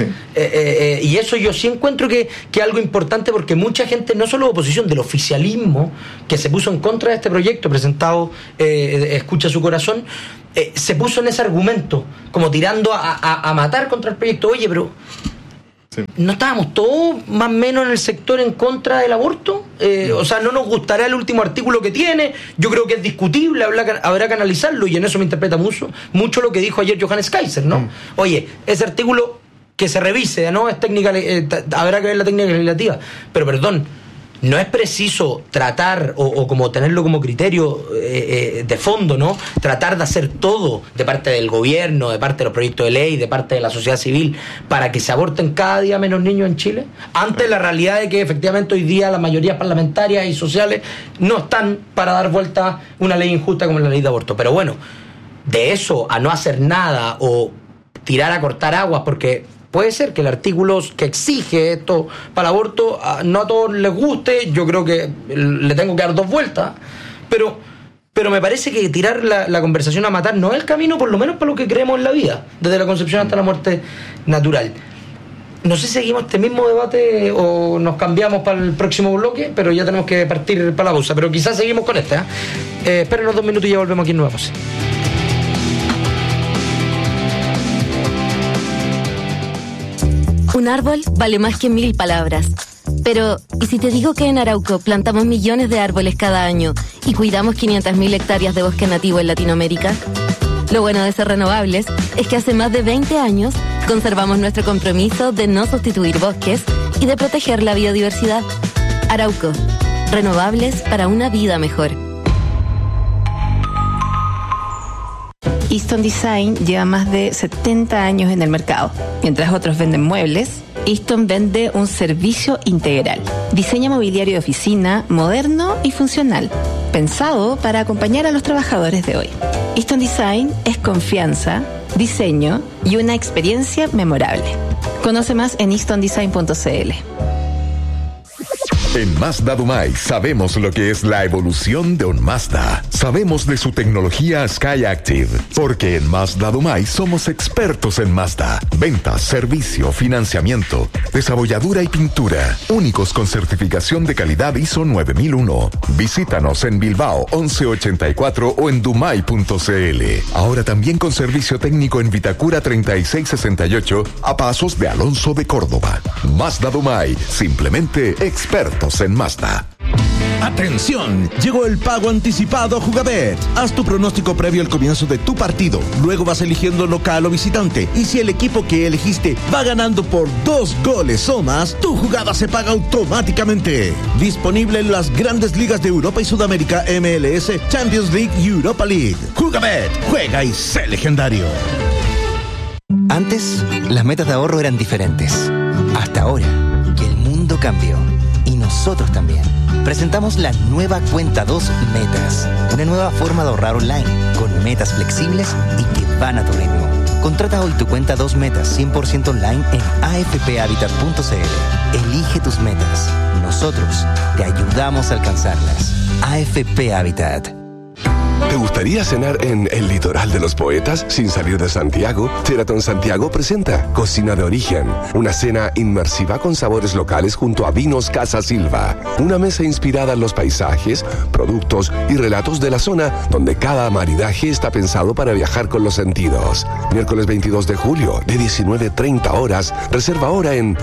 Y eso yo sí encuentro que es algo importante, porque mucha gente, no solo de oposición, del oficialismo, que se puso en contra de este proyecto presentado, Escucha su corazón, se puso en ese argumento, como tirando a matar contra el proyecto. Oye, pero... ¿no estábamos todos más o menos en el sector en contra del aborto? O sea, no nos gustará el último artículo que tiene, yo creo que es discutible, habrá que analizarlo, y en eso me interpreta mucho lo que dijo ayer Johannes Kaiser, ¿no? Oye, ese artículo que se revise, ¿no? Es técnica, habrá que ver la técnica legislativa, pero perdón, no es preciso tratar o como tenerlo como criterio de fondo, ¿no? Tratar de hacer todo de parte del gobierno, de parte de los proyectos de ley, de parte de la sociedad civil, para que se aborten cada día menos niños en Chile, ante la realidad de que efectivamente hoy día las mayorías parlamentarias y sociales no están para dar vuelta una ley injusta como la ley de aborto. Pero bueno, de eso a no hacer nada o tirar a cortar aguas, porque puede ser que el artículo que exige esto para el aborto no a todos les guste, yo creo que le tengo que dar dos vueltas, pero me parece que tirar la conversación a matar no es el camino, por lo menos para lo que creemos en la vida, desde la concepción hasta la muerte natural. No sé si seguimos este mismo debate o nos cambiamos para el próximo bloque, pero ya tenemos que partir para la pausa, pero quizás seguimos con esta. Espérenos 2 minutos y ya volvemos aquí en Nueva Fase. Un árbol vale más que 1000 palabras. Pero, ¿y si te digo que en Arauco plantamos millones de árboles cada año y cuidamos 500.000 hectáreas de bosque nativo en Latinoamérica? Lo bueno de ser renovables es que hace más de 20 años conservamos nuestro compromiso de no sustituir bosques y de proteger la biodiversidad. Arauco, renovables para una vida mejor. Easton Design lleva más de 70 años en el mercado. Mientras otros venden muebles, Easton vende un servicio integral. Diseño mobiliario de oficina, moderno y funcional, pensado para acompañar a los trabajadores de hoy. Easton Design es confianza, diseño y una experiencia memorable. Conoce más en eastondesign.cl. En Mazda Dumay sabemos lo que es la evolución de un Mazda. Sabemos de su tecnología SkyActiv, porque en Mazda Dumay somos expertos en Mazda. Ventas, servicio, financiamiento, desabolladura y pintura. Únicos con certificación de calidad ISO 9001. Visítanos en Bilbao 1184 o en dumay.cl. Ahora también con servicio técnico en Vitacura 3668 a pasos de Alonso de Córdoba. Mazda Dumay, simplemente expertos en Mazda. ¡Atención! Llegó el pago anticipado Jugabet. Haz tu pronóstico previo al comienzo de tu partido. Luego vas eligiendo local o visitante. Y si el equipo que elegiste va ganando por 2 goles o más, tu jugada se paga automáticamente. Disponible en las grandes ligas de Europa y Sudamérica, MLS, Champions League y Europa League. Jugabet, juega y sé legendario. Antes, las metas de ahorro eran diferentes. Hasta ahora, que el mundo cambió. Y nosotros también. Presentamos la nueva Cuenta 2 Metas. Una nueva forma de ahorrar online, con metas flexibles y que van a tu ritmo. Contrata hoy tu Cuenta 2 Metas 100% online en afphabitat.cl. Elige tus metas. Nosotros te ayudamos a alcanzarlas. AFP Habitat. gustaría cenar en el litoral de los poetas sin salir de Santiago? Sheraton Santiago presenta Cocina de Origen, una cena inmersiva con sabores locales junto a Vinos Casa Silva. Una mesa inspirada en los paisajes, productos y relatos de la zona, donde cada maridaje está pensado para viajar con los sentidos. Miércoles 22 de julio, de 19:30 horas. Reserva ahora en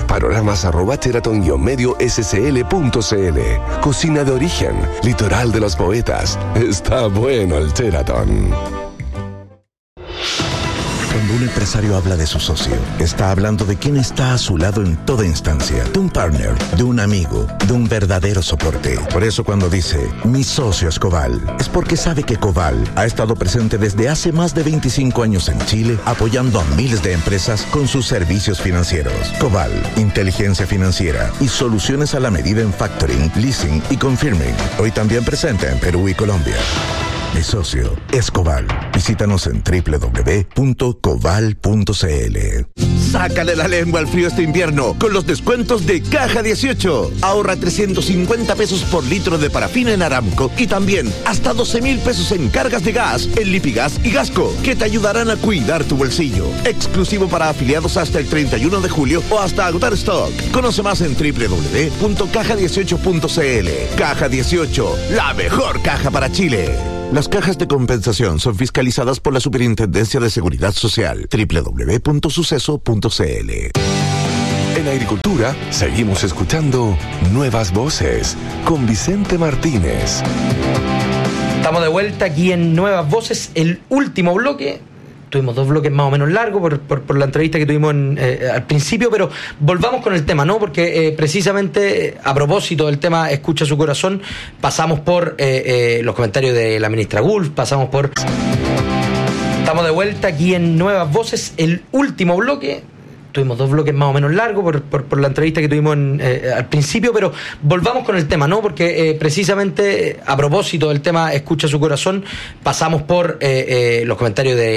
panoramas@sheraton-medio-scl.cl. Cocina de Origen, litoral de los poetas. Está bueno el Sheraton. Cuando un empresario habla de su socio, está hablando de quien está a su lado en toda instancia, de un partner, de un amigo, de un verdadero soporte. Por eso cuando dice, mi socio es Coval, es porque sabe que Coval ha estado presente desde hace más de 25 años en Chile, apoyando a miles de empresas con sus servicios financieros. Coval, inteligencia financiera y soluciones a la medida en factoring, leasing y confirming. Hoy también presente en Perú y Colombia. Mi socio es Coval. Visítanos en www.coval.cl. Sácale la lengua al frío este invierno con los descuentos de Caja 18. Ahorra 350 pesos por litro de parafina en Aramco y también hasta 12,000 pesos en cargas de gas en Lipigas y Gasco, que te ayudarán a cuidar tu bolsillo. Exclusivo para afiliados hasta el 31 de julio o hasta agotar stock. Conoce más en www.caja18.cl. Caja 18, la mejor caja para Chile. Las cajas de compensación son fiscalizadas por la Superintendencia de Seguridad Social. www.suceso.cl. En Agricultura seguimos escuchando Nuevas Voces con Vicente Martínez. Estamos de vuelta aquí en Nuevas Voces, el último bloque. Tuvimos 2 bloques más o menos largos por la entrevista que tuvimos al principio, pero volvamos con el tema, ¿no? Porque precisamente a propósito del tema Escucha su corazón, pasamos por los comentarios de la ministra Gulf, pasamos por... Estamos de vuelta aquí en Nuevas Voces, el último bloque. Tuvimos 2 bloques más o menos largos por la entrevista que tuvimos al principio, pero volvamos con el tema, ¿no? Porque precisamente a propósito del tema Escucha su corazón, pasamos por los comentarios de